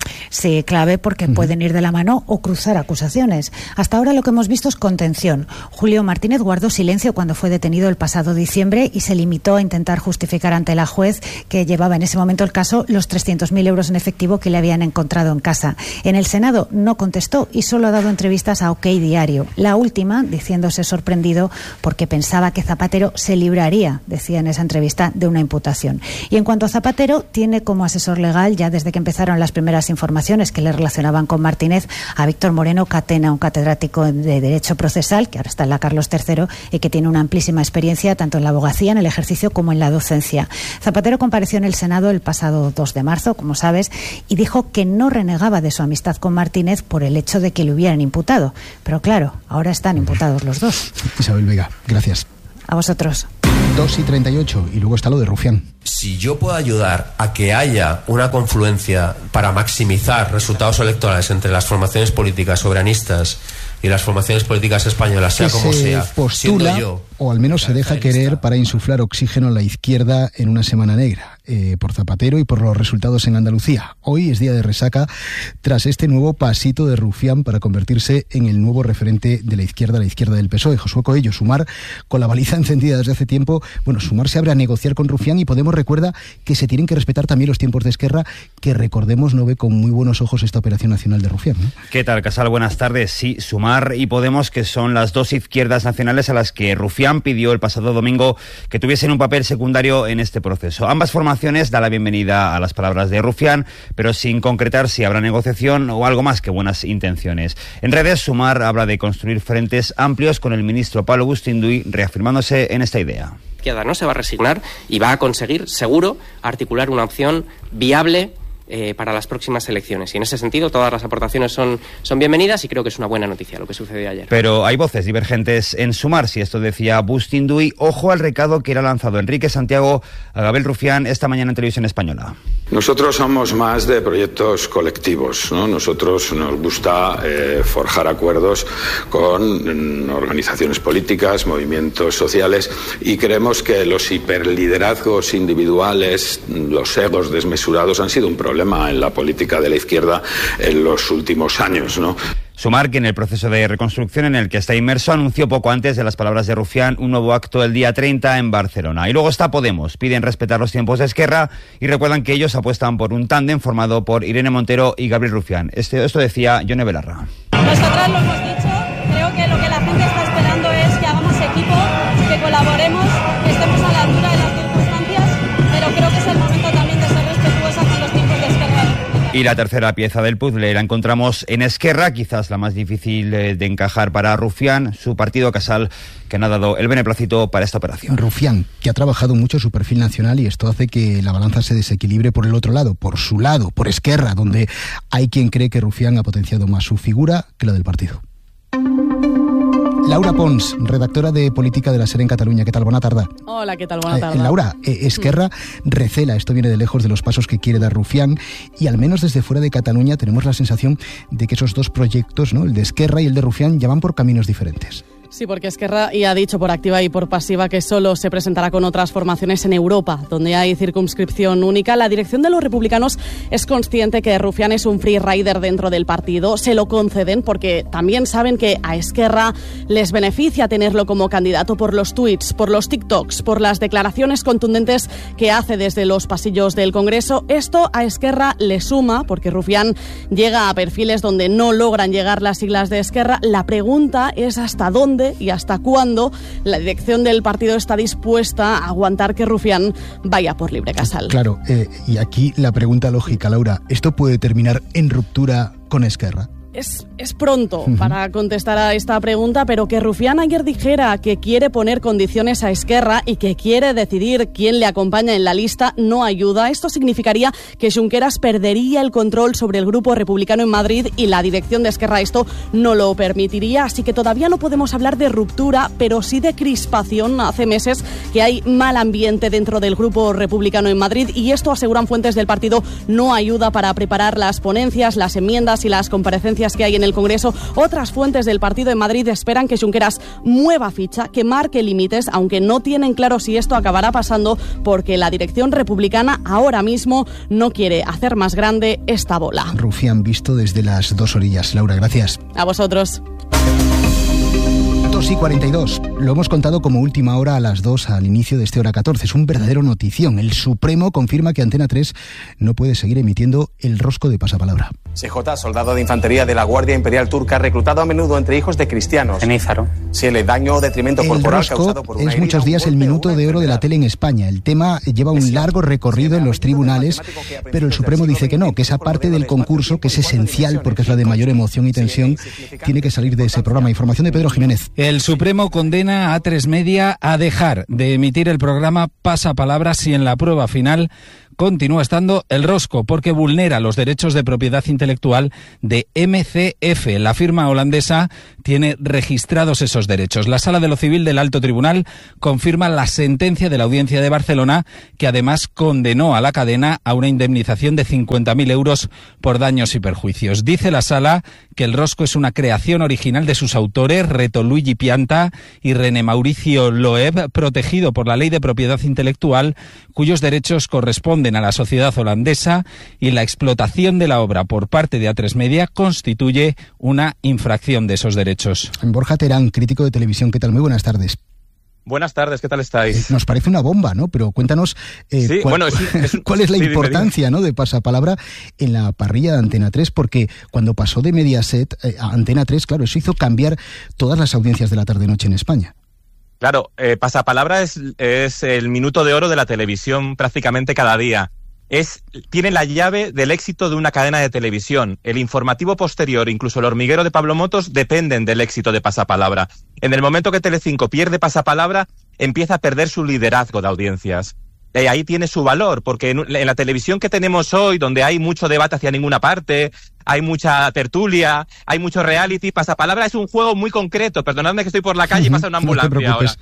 Sí, clave porque uh-huh. pueden ir de la mano o cruzar acusaciones. Hasta ahora lo que hemos visto es contención. Julio Martínez guardó silencio cuando fue detenido el pasado diciembre y se limitó a intentar justificar ante la juez que llevaba en ese momento el caso los trescientos mil euros en efectivo que le habían encontrado en casa. En el Senado no contestó y solo ha dado entrevistas a OK Diario. La última diciéndose sorprendido porque pensaba que Zapatero se libraría, decía en esa entrevista, de una imputación. Y en cuanto a Zapatero, tiene como asesor legal, ya desde que empezaron las primeras informaciones que le relacionaban con Martínez, a Víctor Moreno Catena, un catedrático de Derecho Procesal, que ahora está en la Carlos tercero y que tiene una amplísima experiencia tanto en la abogacía, en el ejercicio, como en la docencia. Zapatero compareció en el Senado el pasado dos de marzo, como sabes, y dijo que no renegaba de su amistad con Martínez por el hecho de que le hubieran imputado. Pero claro, ahora están imputados los dos. Isabel Vega, gracias. A vosotros. dos y treinta y ocho, y luego está lo de Rufián. Si yo puedo ayudar a que haya una confluencia para maximizar resultados electorales entre las formaciones políticas soberanistas y las formaciones políticas españolas, sea que como se sea, postula, yo, o al menos se deja querer para insuflar oxígeno a la izquierda en una semana negra, eh, por Zapatero y por los resultados en Andalucía. Hoy es día de resaca tras este nuevo pasito de Rufián para convertirse en el nuevo referente de la izquierda, la izquierda del P S O E. Josué Coello, Sumar, con la baliza encendida desde hace tiempo, bueno, Sumar se abre a negociar con Rufián y Podemos recuerda que se tienen que respetar también los tiempos de Esquerra, que recordemos no ve con muy buenos ojos esta operación nacional de Rufián, ¿no? ¿Qué tal, Casal? Buenas tardes. Sí, Sumar y Podemos, que son las dos izquierdas nacionales a las que Rufián pidió el pasado domingo que tuviesen un papel secundario en este proceso. Ambas formaciones dan la bienvenida a las palabras de Rufián, pero sin concretar si habrá negociación o algo más que buenas intenciones. En redes, Sumar habla de construir frentes amplios con el ministro Pablo Bustinduy, reafirmándose en esta idea. La izquierda no se va a resignar y va a conseguir, seguro, articular una opción viable eh, para las próximas elecciones. Y en ese sentido, todas las aportaciones son, son bienvenidas y creo que es una buena noticia lo que sucedió ayer. Pero hay voces divergentes en Sumar. Si esto decía Bustinduy, ojo al recado que era lanzado Enrique Santiago a Gabriel Rufián esta mañana en Televisión Española. Nosotros somos más de proyectos colectivos, ¿no? Nosotros nos gusta eh, forjar acuerdos con mm, organizaciones políticas, movimientos sociales, y creemos que los hiperliderazgos individuales, los egos desmesurados han sido un problema en la política de la izquierda en los últimos años, ¿no? Sumar, que en el proceso de reconstrucción en el que está inmerso, anunció poco antes de las palabras de Rufián un nuevo acto el día treinta en Barcelona. Y luego está Podemos. Piden respetar los tiempos de Esquerra y recuerdan que ellos apuestan por un tándem formado por Irene Montero y Gabriel Rufián. Este, esto decía Yone Belarra. Nosotras lo hemos dicho, creo que lo que la gente está esperando es que hagamos equipo, que colaboremos, que estemos a la altura de las circunstancias, pero creo que es el momento también de ser respetuosa con los tiempos de Esquerra. Y la tercera pieza del puzzle la encontramos en Esquerra, quizás la más difícil de encajar para Rufián, su partido Casal, que no ha dado el beneplácito para esta operación. Rufián, que ha trabajado mucho su perfil nacional, y esto hace que la balanza se desequilibre por el otro lado, por su lado, por Esquerra, donde hay quien cree que Rufián ha potenciado más su figura que la del partido. Laura Pons, redactora de Política de la SER en Cataluña. ¿Qué tal? Buena tarde. Hola, ¿qué tal? Buena tarde. Eh, Laura, eh, Esquerra recela, esto viene de lejos, de los pasos que quiere dar Rufián, y al menos desde fuera de Cataluña tenemos la sensación de que esos dos proyectos, ¿no?, el de Esquerra y el de Rufián, ya van por caminos diferentes. Sí, porque Esquerra ya ha dicho por activa y por pasiva que solo se presentará con otras formaciones en Europa, donde hay circunscripción única. La dirección de los republicanos es consciente que Rufián es un free rider dentro del partido. Se lo conceden porque también saben que a Esquerra les beneficia tenerlo como candidato por los tweets, por los TikToks, por las declaraciones contundentes que hace desde los pasillos del Congreso. Esto a Esquerra le suma porque Rufián llega a perfiles donde no logran llegar las siglas de Esquerra. La pregunta es hasta dónde y hasta cuándo la dirección del partido está dispuesta a aguantar que Rufián vaya por libre casal. Claro, eh, y aquí la pregunta lógica, Laura, ¿esto puede terminar en ruptura con Esquerra? Es, es pronto uh-huh. para contestar a esta pregunta, pero que Rufián ayer dijera que quiere poner condiciones a Esquerra y que quiere decidir quién le acompaña en la lista no ayuda. Esto significaría que Junqueras perdería el control sobre el grupo republicano en Madrid y la dirección de Esquerra esto no lo permitiría. Así que todavía no podemos hablar de ruptura, pero sí de crispación. Hace meses que hay mal ambiente dentro del grupo republicano en Madrid y esto, aseguran fuentes del partido, no ayuda para preparar las ponencias, las enmiendas y las comparecencias diferencias que hay en el Congreso. Otras fuentes del partido en Madrid esperan que Junqueras mueva ficha, que marque límites, aunque no tienen claro si esto acabará pasando porque la dirección republicana ahora mismo no quiere hacer más grande esta bola. Rufián visto desde las dos orillas. Laura, gracias. A vosotros. dos y cuarenta y dos. Lo hemos contado como última hora a las dos al inicio de este Hora catorce. Es un verdadero notición. El Supremo confirma que Antena tres no puede seguir emitiendo el rosco de pasapalabra. C J, soldado de infantería de la Guardia Imperial Turca, reclutado a menudo entre hijos de cristianos. En Ízaro. Si el daño o detrimento corporal el causado rosco por una es muchos días el minuto de oro de la tele en España. El tema lleva un largo recorrido en los tribunales, pero el Supremo dice que no, que esa parte del concurso, que es esencial porque es la de mayor emoción y tensión, tiene que salir de ese programa. Información de Pedro Jiménez. El Supremo condena a A tres Media a dejar de emitir el programa Pasapalabra si en la prueba final continúa estando el rosco, porque vulnera los derechos de propiedad intelectual de M C F. La firma holandesa tiene registrados esos derechos. La Sala de lo Civil del Alto Tribunal confirma la sentencia de la Audiencia de Barcelona, que además condenó a la cadena a una indemnización de cincuenta mil euros por daños y perjuicios. Dice la Sala que el rosco es una creación original de sus autores, Reto Luigi Pianta y René Mauricio Loeb, protegido por la Ley de Propiedad Intelectual, cuyos derechos corresponden a la sociedad holandesa, y la explotación de la obra por parte de A tres Media constituye una infracción de esos derechos. Borja Terán, crítico de televisión, ¿qué tal? Muy buenas tardes. Buenas tardes, ¿qué tal estáis? Nos parece una bomba, ¿no? Pero cuéntanos eh, sí, cuál, bueno, es, es, cuál es la sí, importancia, ¿no?, de Pasapalabra en la parrilla de Antena tres, porque cuando pasó de Mediaset eh, a Antena tres, claro, eso hizo cambiar todas las audiencias de la tarde-noche en España. Claro, eh, Pasapalabra es, es el minuto de oro de la televisión prácticamente cada día. Es, tiene la llave del éxito de una cadena de televisión. El informativo posterior, incluso El hormiguero de Pablo Motos, dependen del éxito de Pasapalabra. En el momento que Telecinco pierde Pasapalabra, empieza a perder su liderazgo de audiencias. Y ahí tiene su valor, porque en, en la televisión que tenemos hoy, donde hay mucho debate hacia ninguna parte, hay mucha tertulia, hay mucho reality, Pasapalabra es un juego muy concreto. Perdonadme que estoy por la calle y pasa una ambulancia no ahora.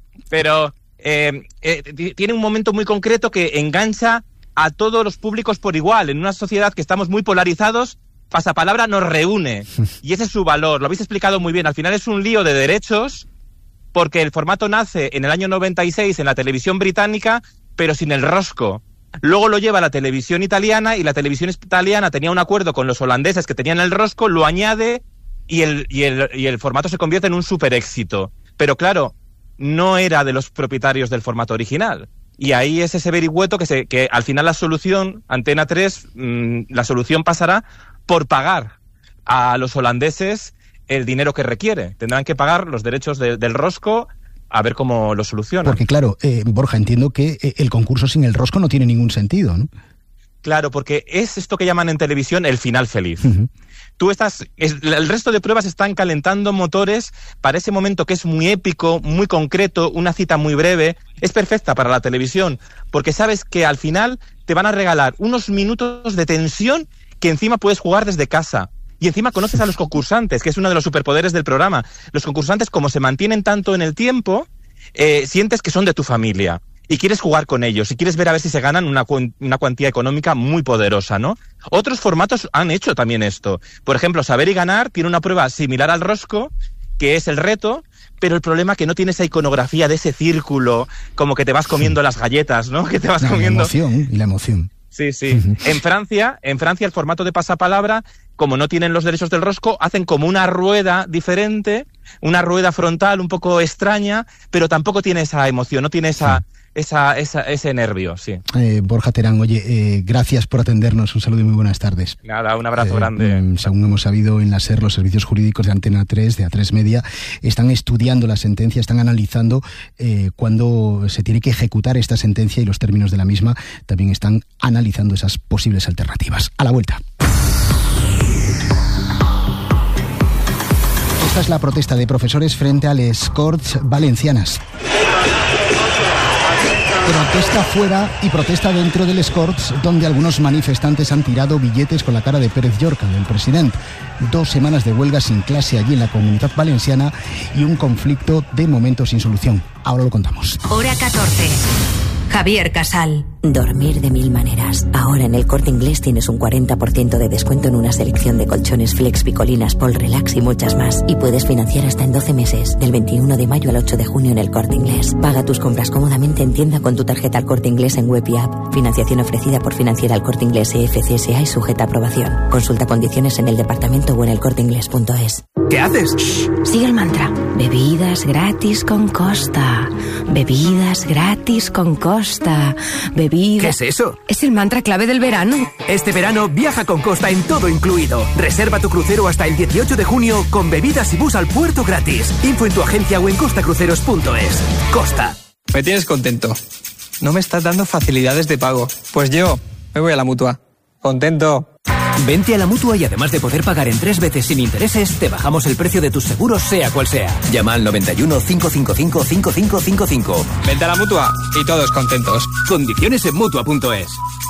Pero eh, eh, tiene un momento muy concreto que engancha a todos los públicos por igual. En una sociedad que estamos muy polarizados, Pasapalabra nos reúne. Y ese es su valor. Lo habéis explicado muy bien. Al final es un lío de derechos, porque el formato nace en el año noventa y seis en la televisión británica, pero sin el rosco. Luego lo lleva a la televisión italiana, y la televisión italiana tenía un acuerdo con los holandeses que tenían el rosco, lo añade y el, y el, y el formato se convierte en un super éxito. Pero claro, no era de los propietarios del formato original. Y ahí es ese vericueto que, se, que al final la solución, Antena tres, mmm, la solución pasará por pagar a los holandeses el dinero que requiere. Tendrán que pagar los derechos de, del rosco, a ver cómo lo solucionan. Porque claro, eh, Borja, entiendo que eh, el concurso sin el rosco no tiene ningún sentido, ¿no? Claro, porque es esto que llaman en televisión el final feliz. Uh-huh. Tú estás, es, el resto de pruebas están calentando motores para ese momento que es muy épico, muy concreto, una cita muy breve. Es perfecta para la televisión, porque sabes que al final te van a regalar unos minutos de tensión que encima puedes jugar desde casa. Y encima conoces a los concursantes, que es uno de los superpoderes del programa. Los concursantes, como se mantienen tanto en el tiempo, eh, sientes que son de tu familia. Y quieres jugar con ellos, y quieres ver a ver si se ganan una, cu- una cuantía económica muy poderosa, ¿no? Otros formatos han hecho también esto. Por ejemplo, Saber y Ganar tiene una prueba similar al rosco, que es el reto, pero el problema es que no tiene esa iconografía de ese círculo, como que te vas comiendo sí. las galletas, ¿no? Que te vas no, comiendo... La emoción, y la emoción. Sí, sí. En Francia, en Francia el formato de Pasapalabra, como no tienen los derechos del rosco, hacen como una rueda diferente, una rueda frontal un poco extraña, pero tampoco tiene esa emoción, no tiene esa... Sí. Esa, esa, ese nervio, sí. Eh, Borja Terán, oye, eh, gracias por atendernos, un saludo y muy buenas tardes. Nada, un abrazo eh, grande. Mm, según hemos sabido, en la SER, los servicios jurídicos de Antena tres, de A tres Media, están estudiando la sentencia, están analizando eh, cuándo se tiene que ejecutar esta sentencia y los términos de la misma. También están analizando esas posibles alternativas. A la vuelta. Esta es la protesta de profesores frente a les Corts Valencianas. Protesta fuera y protesta dentro del Corts, donde algunos manifestantes han tirado billetes con la cara de Pérez Llorca, del presidente. Dos semanas de huelga sin clase allí en la Comunitat Valenciana y un conflicto de momento sin solución. Ahora lo contamos. Hora catorce. Javier Casal. Dormir de mil maneras. Ahora en el Corte Inglés tienes un cuarenta por ciento de descuento en una selección de colchones Flex, Picolinas, Pol Relax y muchas más. Y puedes financiar hasta en doce meses, del veintiuno de mayo al ocho de junio en el Corte Inglés. Paga tus compras cómodamente en tienda con tu tarjeta al Corte Inglés en web y app. Financiación ofrecida por Financiera al Corte Inglés E F C S A y sujeta a aprobación. Consulta condiciones en el departamento o en el corte inglés punto es. ¿Qué haces? Shh, sigue el mantra. Bebidas gratis con Costa. Bebidas gratis con Costa. Bebidas... ¿Qué es eso? Es el mantra clave del verano. Este verano viaja con Costa en todo incluido. Reserva tu crucero hasta el dieciocho de junio con bebidas y bus al puerto gratis. Info en tu agencia o en costacruceros punto es. Costa. Me tienes contento. No me estás dando facilidades de pago. Pues yo me voy a la Mutua. Contento. Vente a la Mutua y además de poder pagar en tres veces sin intereses, te bajamos el precio de tus seguros sea cual sea. Llama al noventa y uno, cinco cinco cinco, cinco cinco cinco cinco. Vente a la Mutua y todos contentos. Condiciones en Mutua punto es.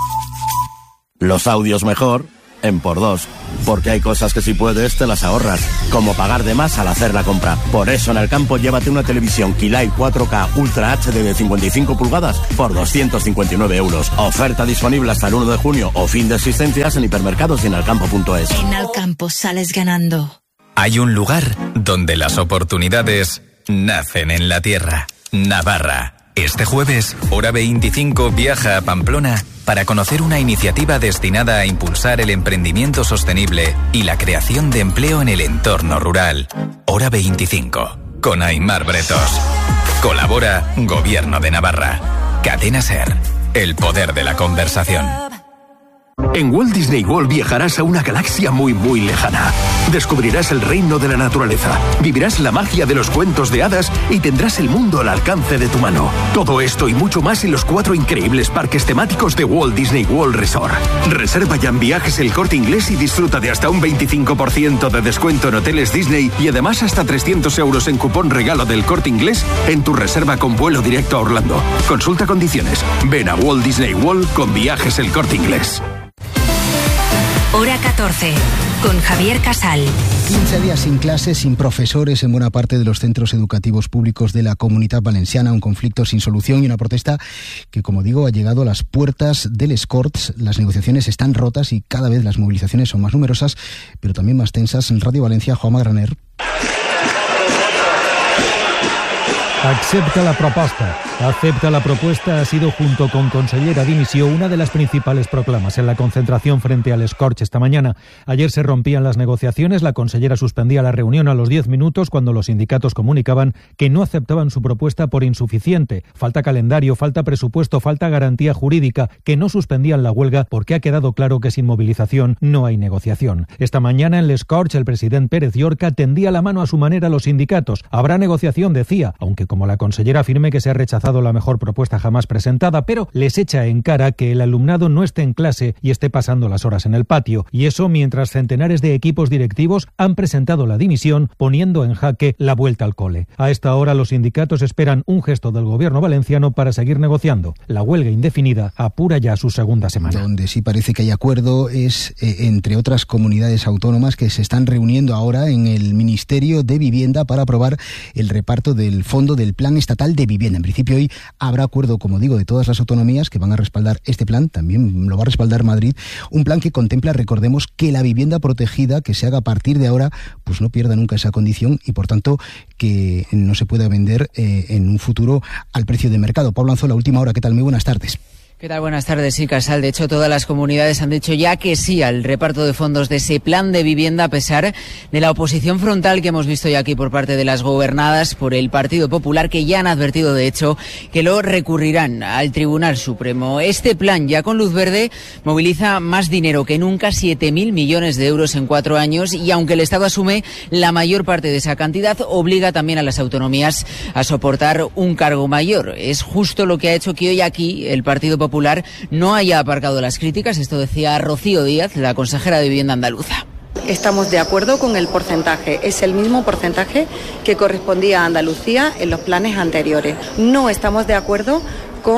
Los audios mejor en por dos. Porque hay cosas que si puedes te las ahorras, como pagar de más al hacer la compra. Por eso en el campo llévate una televisión Kilight cuatro K Ultra H D de cincuenta y cinco pulgadas por doscientos cincuenta y nueve euros. Oferta disponible hasta el uno de junio o fin de existencias en hipermercados y en alcampo punto es. En Alcampo sales ganando. Hay un lugar donde las oportunidades nacen en la tierra. Navarra. Este jueves, Hora veinticinco viaja a Pamplona para conocer una iniciativa destinada a impulsar el emprendimiento sostenible y la creación de empleo en el entorno rural. Hora veinticinco, con Aimar Bretos. Colabora Gobierno de Navarra. Cadena SER, el poder de la conversación. En Walt Disney World viajarás a una galaxia muy muy lejana. Descubrirás el reino de la naturaleza, vivirás la magia de los cuentos de hadas y tendrás el mundo al alcance de tu mano. Todo esto y mucho más en los cuatro increíbles parques temáticos de Walt Disney World Resort. Reserva ya en Viajes El Corte Inglés y disfruta de hasta un veinticinco por ciento de descuento en hoteles Disney y además hasta trescientos euros en cupón regalo del Corte Inglés en tu reserva con vuelo directo a Orlando. Consulta condiciones. Ven a Walt Disney World con Viajes El Corte Inglés. Hora catorce, con Javier Casal. quince días sin clases, sin profesores en buena parte de los centros educativos públicos de la Comunitat Valenciana, un conflicto sin solución y una protesta que, como digo, ha llegado a las puertas del Escorts. Las negociaciones están rotas y cada vez las movilizaciones son más numerosas, pero también más tensas. En Radio Valencia, Jaume Graner. Accepta la proposta. Acepta la propuesta ha sido, junto con consellera dimisión, una de las principales proclamas en la concentración frente al Escorch esta mañana. Ayer se rompían las negociaciones, la consellera suspendía la reunión a los diez minutos cuando los sindicatos comunicaban que no aceptaban su propuesta por insuficiente. Falta calendario, falta presupuesto, falta garantía jurídica, que no suspendían la huelga porque ha quedado claro que sin movilización no hay negociación. Esta mañana en el Escorch el presidente Pérez Llorca tendía la mano a su manera a los sindicatos. Habrá negociación, decía, aunque como la consellera afirme que se ha rechazado la mejor propuesta jamás presentada, pero les echa en cara que el alumnado no esté en clase y esté pasando las horas en el patio. Y eso mientras centenares de equipos directivos han presentado la dimisión, poniendo en jaque la vuelta al cole. A esta hora los sindicatos esperan un gesto del gobierno valenciano para seguir negociando. La huelga indefinida apura ya su segunda semana. Donde sí parece que hay acuerdo es eh, entre otras comunidades autónomas que se están reuniendo ahora en el Ministerio de Vivienda para aprobar el reparto del fondo del Plan Estatal de Vivienda. En principio hoy habrá acuerdo, como digo, de todas las autonomías que van a respaldar este plan. También lo va a respaldar Madrid. Un plan que contempla, recordemos, que la vivienda protegida que se haga a partir de ahora pues no pierda nunca esa condición y, por tanto, que no se pueda vender eh, en un futuro al precio de mercado. Pablo Anzola, Última Hora. ¿Qué tal? Muy buenas tardes. ¿Qué tal? Buenas tardes, sí, Casal. De hecho, todas las comunidades han dicho ya que sí al reparto de fondos de ese plan de vivienda, a pesar de la oposición frontal que hemos visto ya aquí por parte de las gobernadas por el Partido Popular, que ya han advertido, de hecho, que lo recurrirán al Tribunal Supremo. Este plan, ya con luz verde, moviliza más dinero que nunca, siete mil millones de euros en cuatro años, y aunque el Estado asume la mayor parte de esa cantidad, obliga también a las autonomías a soportar un cargo mayor. Es justo lo que ha hecho que hoy aquí el Partido Popular Popular no haya aparcado las críticas. Esto decía Rocío Díaz, la consejera de Vivienda andaluza. Estamos de acuerdo con el porcentaje. Es el mismo porcentaje que correspondía a Andalucía en los planes anteriores. No estamos de acuerdo con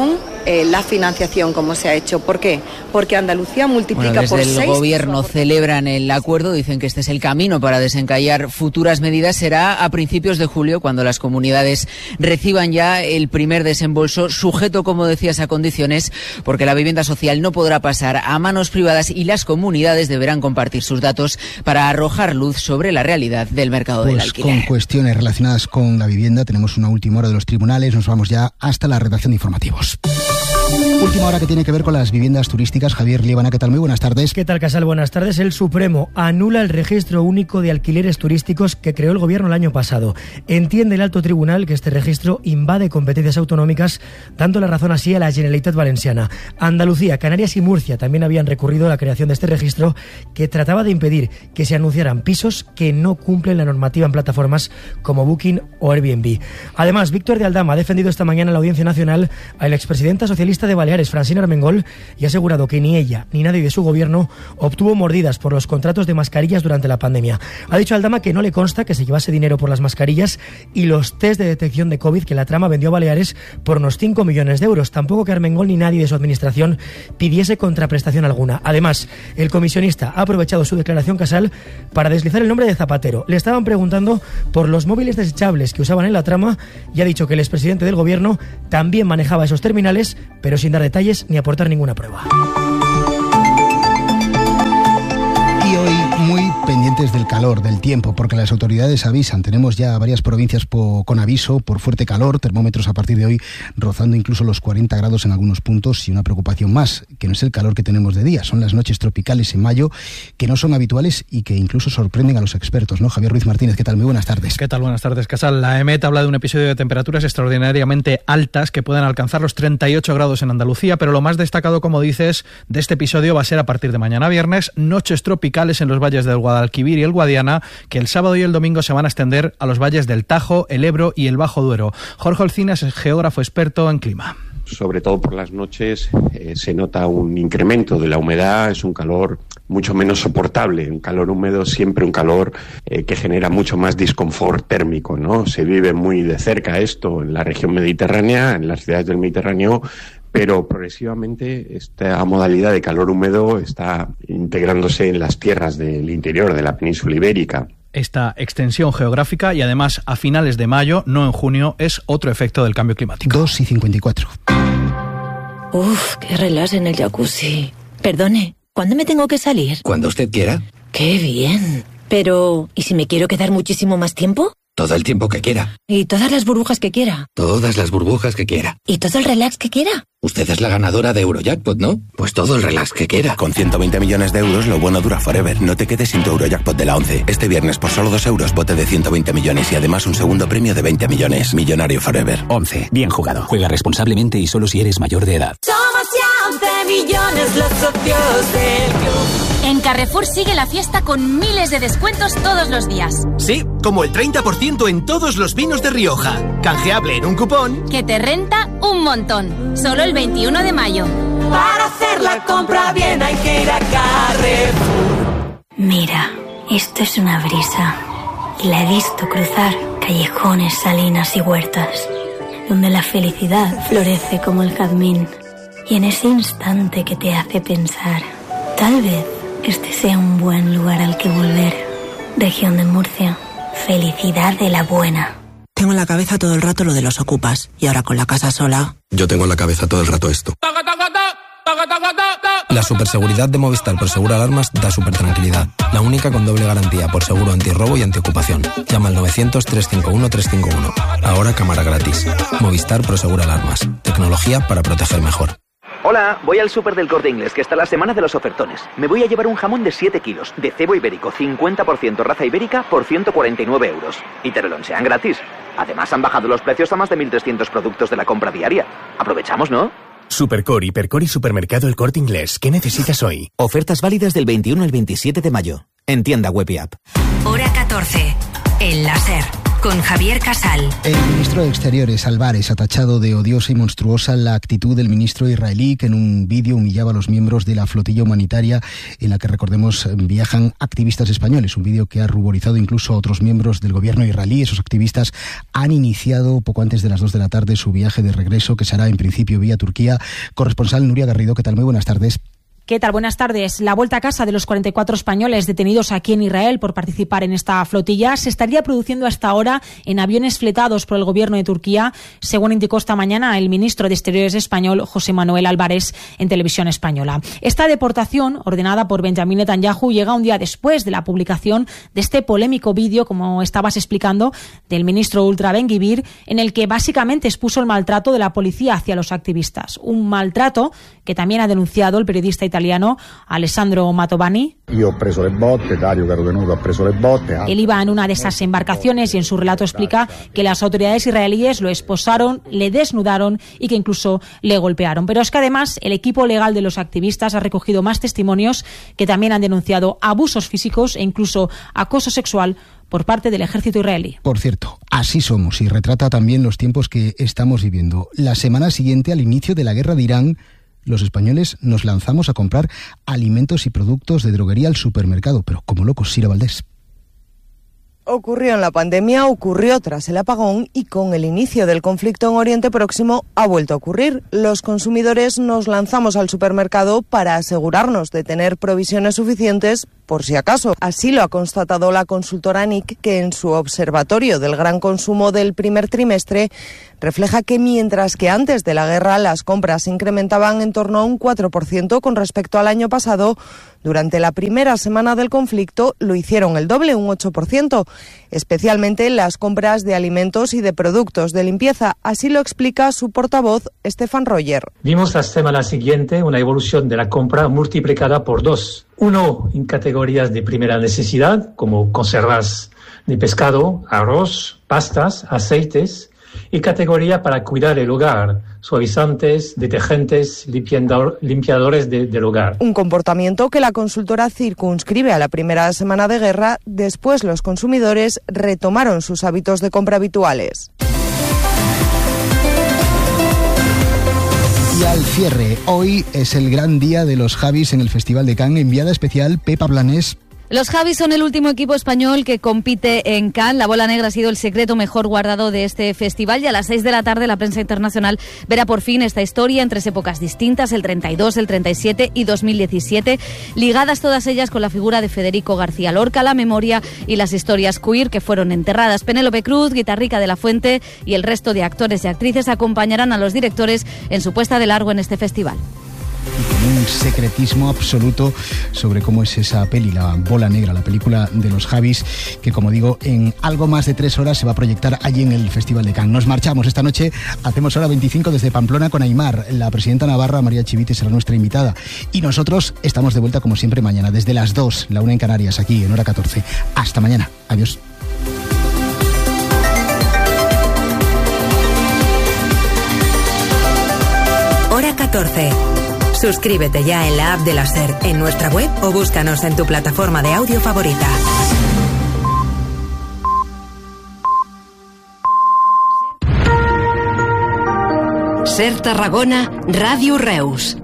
eh, la financiación como se ha hecho. ¿Por qué? Porque Andalucía multiplica bueno, por seis. Desde el gobierno celebran el acuerdo, dicen que este es el camino para desencallar futuras medidas. Será a principios de julio cuando las comunidades reciban ya el primer desembolso, sujeto, como decías, a condiciones, porque la vivienda social no podrá pasar a manos privadas y las comunidades deberán compartir sus datos para arrojar luz sobre la realidad del mercado pues del alquiler. Con cuestiones relacionadas con la vivienda tenemos una última hora de los tribunales, nos vamos ya hasta la redacción de informativos. Última hora que tiene que ver con las viviendas turísticas. Javier Liebana, ¿qué tal? Muy buenas tardes. ¿Qué tal, Casal? Buenas tardes. El Supremo anula el registro único de alquileres turísticos que creó el gobierno el año pasado. Entiende el alto tribunal que este registro invade competencias autonómicas, dando la razón así a la Generalitat Valenciana. Andalucía, Canarias y Murcia también habían recurrido a la creación de este registro que trataba de impedir que se anunciaran pisos que no cumplen la normativa en plataformas como Booking o Airbnb. Además, Víctor de Aldama ha defendido esta mañana en la Audiencia Nacional a la expresidenta socialista de Baleares, Francina Armengol, y ha asegurado que ni ella ni nadie de su gobierno obtuvo mordidas por los contratos de mascarillas durante la pandemia. Ha dicho Aldama que no le consta que se llevase dinero por las mascarillas y los test de detección de COVID que la trama vendió a Baleares por unos cinco millones de euros. Tampoco que Armengol ni nadie de su administración pidiese contraprestación alguna. Además, el comisionista ha aprovechado su declaración, Casal, para deslizar el nombre de Zapatero. Le estaban preguntando por los móviles desechables que usaban en la trama y ha dicho que el expresidente del gobierno también manejaba esos terminales, pero sin dar detalles ni aportar ninguna prueba. Y hoy muy pendientes del calor, del tiempo, porque las autoridades avisan. Tenemos ya varias provincias po, con aviso por fuerte calor, termómetros a partir de hoy rozando incluso los cuarenta grados en algunos puntos, y una preocupación más, que no es el calor que tenemos de día, son las noches tropicales en mayo, que no son habituales y que incluso sorprenden a los expertos, ¿no? Javier Ruiz Martínez, ¿qué tal? Muy buenas tardes. ¿Qué tal? Buenas tardes, Casal. La EMET habla de un episodio de temperaturas extraordinariamente altas que pueden alcanzar los treinta y ocho grados en Andalucía, pero lo más destacado, como dices, de este episodio va a ser a partir de mañana viernes, noches tropicales en los valles del Guadalquivir y el Guadiana, que el sábado y el domingo se van a extender a los valles del Tajo, el Ebro y el Bajo Duero. Jorge Olcinas es geógrafo experto en clima. Sobre todo por las noches eh, se nota un incremento de la humedad, es un calor mucho menos soportable, un calor húmedo, siempre un calor eh, que genera mucho más disconfort térmico, ¿no? Se vive muy de cerca esto en la región mediterránea, en las ciudades del Mediterráneo, pero progresivamente esta modalidad de calor húmedo está integrándose en las tierras del interior de la península ibérica. Esta extensión geográfica y además a finales de mayo, no en junio, es otro efecto del cambio climático. dos y cincuenta y cuatro. Uf, qué relax en el jacuzzi. Perdone, ¿cuándo me tengo que salir? Cuando usted quiera. ¡Qué bien! Pero, ¿y si me quiero quedar muchísimo más tiempo? Todo el tiempo que quiera. ¿Y todas las burbujas que quiera? Todas las burbujas que quiera. ¿Y todo el relax que quiera? Usted es la ganadora de Eurojackpot, ¿no? Pues todo el relax que quiera. Con ciento veinte millones de euros, lo bueno dura forever. No te quedes sin tu Eurojackpot de la once. Este viernes, por solo dos euros, bote de ciento veinte millones y además un segundo premio de veinte millones. Millonario forever. once. Bien jugado. Juega responsablemente y solo si eres mayor de edad. Somos ya once millones los socios del club. En Carrefour sigue la fiesta con miles de descuentos todos los días. Sí, como el treinta por ciento en todos los vinos de Rioja. Canjeable en un cupón que te renta un montón. Solo el veintiuno de mayo. Para hacer la compra bien hay que ir a Carrefour. Mira, esto es una brisa. Y la he visto cruzar callejones, salinas y huertas, donde la felicidad florece como el jazmín. Y en ese instante que te hace pensar, tal vez este sea un buen lugar al que volver. Región de Murcia. Felicidad de la buena. Tengo en la cabeza todo el rato lo de los ocupas. Y ahora con la casa sola... Yo tengo en la cabeza todo el rato esto. La superseguridad de Movistar por Seguro Alarmas da super tranquilidad. La única con doble garantía por seguro antirrobo y antiocupación. Llama al novecientos, trescientos cincuenta y uno, trescientos cincuenta y uno. Ahora cámara gratis. Movistar Proseguro Alarmas. Tecnología para proteger mejor. Hola, voy al súper del Corte Inglés, que está la semana de los ofertones. Me voy a llevar un jamón de siete kilos, de cebo ibérico, cincuenta por ciento raza ibérica, por ciento cuarenta y nueve euros. Y te lo lonchean gratis. Además, han bajado los precios a más de mil trescientos productos de la compra diaria. Aprovechamos, ¿no? Supercore, Hipercore y Supermercado El Corte Inglés. ¿Qué necesitas hoy? Ofertas válidas del veintiuno al veintisiete de mayo. En tienda web y app. Hora catorce. El láser. con Javier Casal. El ministro de Exteriores, Álvarez, ha tachado de odiosa y monstruosa la actitud del ministro israelí, que en un vídeo humillaba a los miembros de la flotilla humanitaria en la que, recordemos, viajan activistas españoles. Un vídeo que ha ruborizado incluso a otros miembros del gobierno israelí. Esos activistas han iniciado poco antes de las dos de la tarde su viaje de regreso, que será en principio vía Turquía. Corresponsal Nuria Garrido, ¿qué tal? Muy buenas tardes. ¿Qué tal? Buenas tardes. La vuelta a casa de los cuarenta y cuatro españoles detenidos aquí en Israel por participar en esta flotilla se estaría produciendo hasta ahora en aviones fletados por el gobierno de Turquía, según indicó esta mañana el ministro de Exteriores español, José Manuel Álvarez, en televisión española. Esta deportación, ordenada por Benjamín Netanyahu, llega un día después de la publicación de este polémico vídeo, como estabas explicando, del ministro ultra Ben-Gvir, en el que básicamente expuso el maltrato de la policía hacia los activistas. Un maltrato que también ha denunciado el periodista italiano italiano Alessandro Mantovani. Yo he preso le botte, Dario Caro Tenuto ha preso le botte. Él iba en una de esas embarcaciones y en su relato explica que las autoridades israelíes lo esposaron, le desnudaron y que incluso le golpearon. Pero es que además el equipo legal de los activistas ha recogido más testimonios que también han denunciado abusos físicos e incluso acoso sexual por parte del ejército israelí. Por cierto, así somos, y retrata también los tiempos que estamos viviendo. La semana siguiente al inicio de la guerra de Irán, los españoles nos lanzamos a comprar alimentos y productos de droguería al supermercado, pero como locos. Sira Valdés. Ocurrió en la pandemia, ocurrió tras el apagón y con el inicio del conflicto en Oriente Próximo ha vuelto a ocurrir. Los consumidores nos lanzamos al supermercado para asegurarnos de tener provisiones suficientes por si acaso. Así lo ha constatado la consultora N I C, que en su observatorio del gran consumo del primer trimestre refleja que mientras que antes de la guerra las compras se incrementaban en torno a un cuatro por ciento con respecto al año pasado, durante la primera semana del conflicto lo hicieron el doble, un ocho por ciento, especialmente las compras de alimentos y de productos de limpieza. Así lo explica su portavoz, Stefan Royer. Vimos la semana siguiente una evolución de la compra multiplicada por dos. Uno en categorías de primera necesidad, como conservas de pescado, arroz, pastas, aceites, y categoría para cuidar el hogar, suavizantes, detergentes, limpiador, limpiadores de, del hogar. Un comportamiento que la consultora circunscribe a la primera semana de guerra. Después los consumidores retomaron sus hábitos de compra habituales. Y al cierre, hoy es el gran día de los Javis en el Festival de Cannes. Enviada especial, Pepa Blanés. Los Javis son el último equipo español que compite en Cannes. La bola negra ha sido el secreto mejor guardado de este festival y a las seis de la tarde la prensa internacional verá por fin esta historia en tres épocas distintas, el treinta y dos, el treinta y siete y dos mil diecisiete, ligadas todas ellas con la figura de Federico García Lorca, la memoria y las historias queer que fueron enterradas. Penélope Cruz, Guitarrica de la Fuente y el resto de actores y actrices acompañarán a los directores en su puesta de largo en este festival. Y con un secretismo absoluto sobre cómo es esa peli, La Bola Negra, la película de los Javis, que, como digo, en algo más de tres horas se va a proyectar allí en el Festival de Cannes. Nos marchamos esta noche, hacemos hora veinticinco desde Pamplona con Aimar. La presidenta navarra, María Chivite, será nuestra invitada. Y nosotros estamos de vuelta, como siempre, mañana, desde las dos, la una en Canarias, aquí en hora catorce. Hasta mañana. Adiós. Hora catorce. Suscríbete ya en la app de la SER, en nuestra web o búscanos en tu plataforma de audio favorita. SER Tarragona, Ràdio Reus.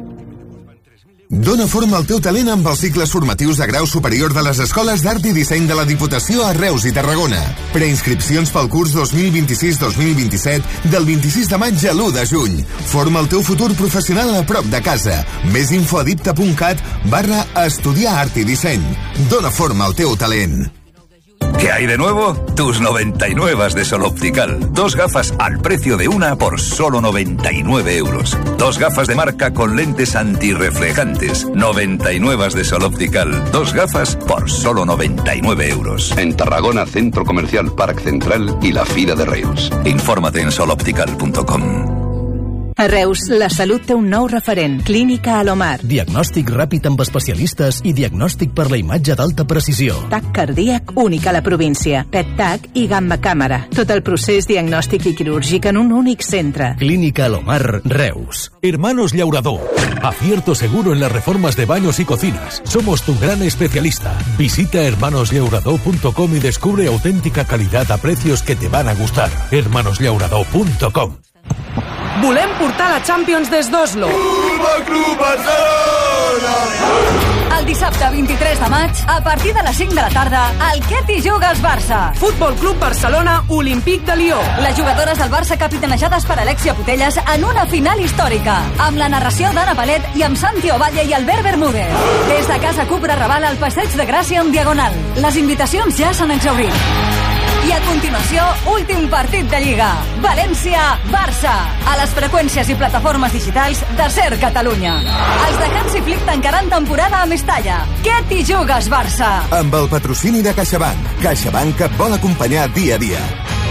Dóna forma al teu talent amb els cicles formatius de grau superior de les Escoles d'Art i Disseny de la Diputació a Reus i Tarragona. Preinscripcions pel curs dos mil vint-i-sis dos mil vint-i-set del vint-i-sis de maig a l'u de juny. Forma el teu futur professional a prop de casa. Més info a dipta.cat barra estudiar art i disseny. Dóna forma al teu talent. ¿Qué hay de nuevo? Tus noventa y nueve de Sol Optical. Dos gafas al precio de una por solo noventa y nueve euros. Dos gafas de marca con lentes antirreflejantes. noventa y nueve de Sol Optical. Dos gafas por solo noventa y nueve euros. En Tarragona, Centro Comercial Parc Central y la Fira de Reus. Infórmate en sol optical punto com. A Reus, la salut té un nou referent, Clínica Alomar. Diagnòstic ràpid amb especialistes i diagnòstic per la imatge d'alta precisió. TAC cardíac únic a la província, P E T-TAC i gamma càmera. Tot el procés diagnòstic i quirúrgic en un únic centre. Clínica Alomar, Reus. Hermanos Llaurador. Acierto seguro en las reformas de baños y cocinas. Somos tu gran especialista. Visita hermanos llaurador punto com y descubre auténtica calidad a precios que te van a gustar. hermanos llaurador punto com. Volem portar la Champions des d'Oslo. Futbol Club Barcelona! El dissabte vint-i-tres de maig, a partir de les cinc de la tarda, el Què t'hi jugues Barça? Futbol Club Barcelona, Olímpic de Lió. Les jugadores del Barça capitanejades per Alexia Putellas en una final històrica, amb la narració d'Anna Palet i amb Santi Ovalle i Albert Bermúdez. Des de Casa Cupra Raval al Passeig de Gràcia en Diagonal. Les invitacions ja s'han exhaurit. I a continuació, últim partit de Lliga. València-Barça. A les freqüències i plataformes digitals de Ser Catalunya. Els de Hansi Flick tancaran temporada a Mestalla. Què t'hi jugues, Barça? Amb el patrocini de CaixaBank. CaixaBank et vol acompanyar dia a dia.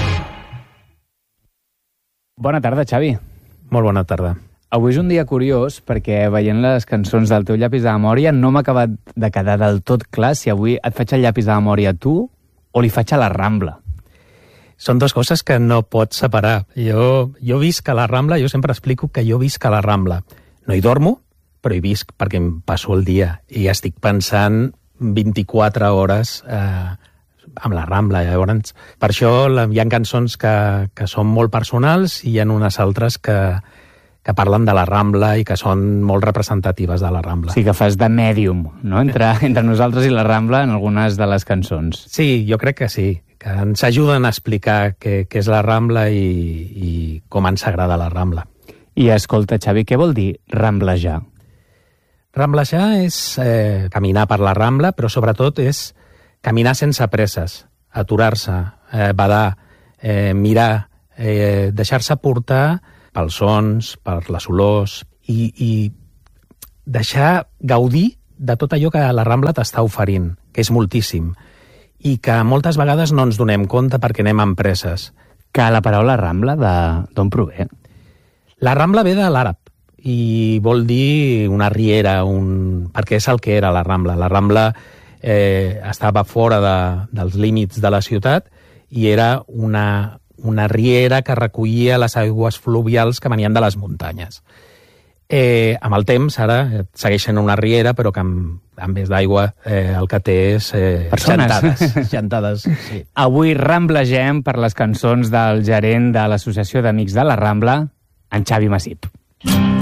Bona tarda, Xavi. Molt bona tarda. Avui és un dia curiós perquè veient les cançons del teu llapis de memòria no m'ha acabat de quedar del tot clar si avui et faig el llapis de memòria a tu o li faig a la Rambla. Són dues coses que no pots separar. Jo, jo visc a la Rambla, jo sempre explico que jo visc a la Rambla. No hi dormo, però hi visc perquè em passo el dia i estic pensant vint-i-quatre hores eh, amb la Rambla. Llavors, per això hi ha cançons que, que són molt personals i hi ha unes altres que, que parlen de la Rambla i que són molt representatives de la Rambla. Sí, que fas de mèdium, no?, entre, entre nosaltres i la Rambla en algunes de les cançons. Sí, jo crec que sí, que ens ajuden a explicar què, què és la Rambla i, i com ens agrada la Rambla. I escolta, Xavi, què vol dir ramblejar? Ramblejar és eh, caminar per la Rambla, però sobretot és caminar sense presses, aturar-se, eh, badar, eh, mirar, eh, deixar-se portar pels sons, per les olors i, i deixar gaudir de tot allò que la Rambla t'està oferint, que és moltíssim, i que moltes vegades no ens donem compte perquè anem amb presses. Que la paraula Rambla d'on prové? La Rambla ve de l'àrab i vol dir una riera, un... perquè és el que era la Rambla. La Rambla eh, estava fora de, dels límits de la ciutat i era una, una riera que recollia les aigües fluvials que venien de les muntanyes. Eh, amb el temps, ara, segueix sent una riera, però que en, en vez d'aigua eh, el que té és eh, jantades. jantades sí. Avui ramblegem per les cançons del gerent de l'Associació d'Amics de la Rambla, en Xavi Massip.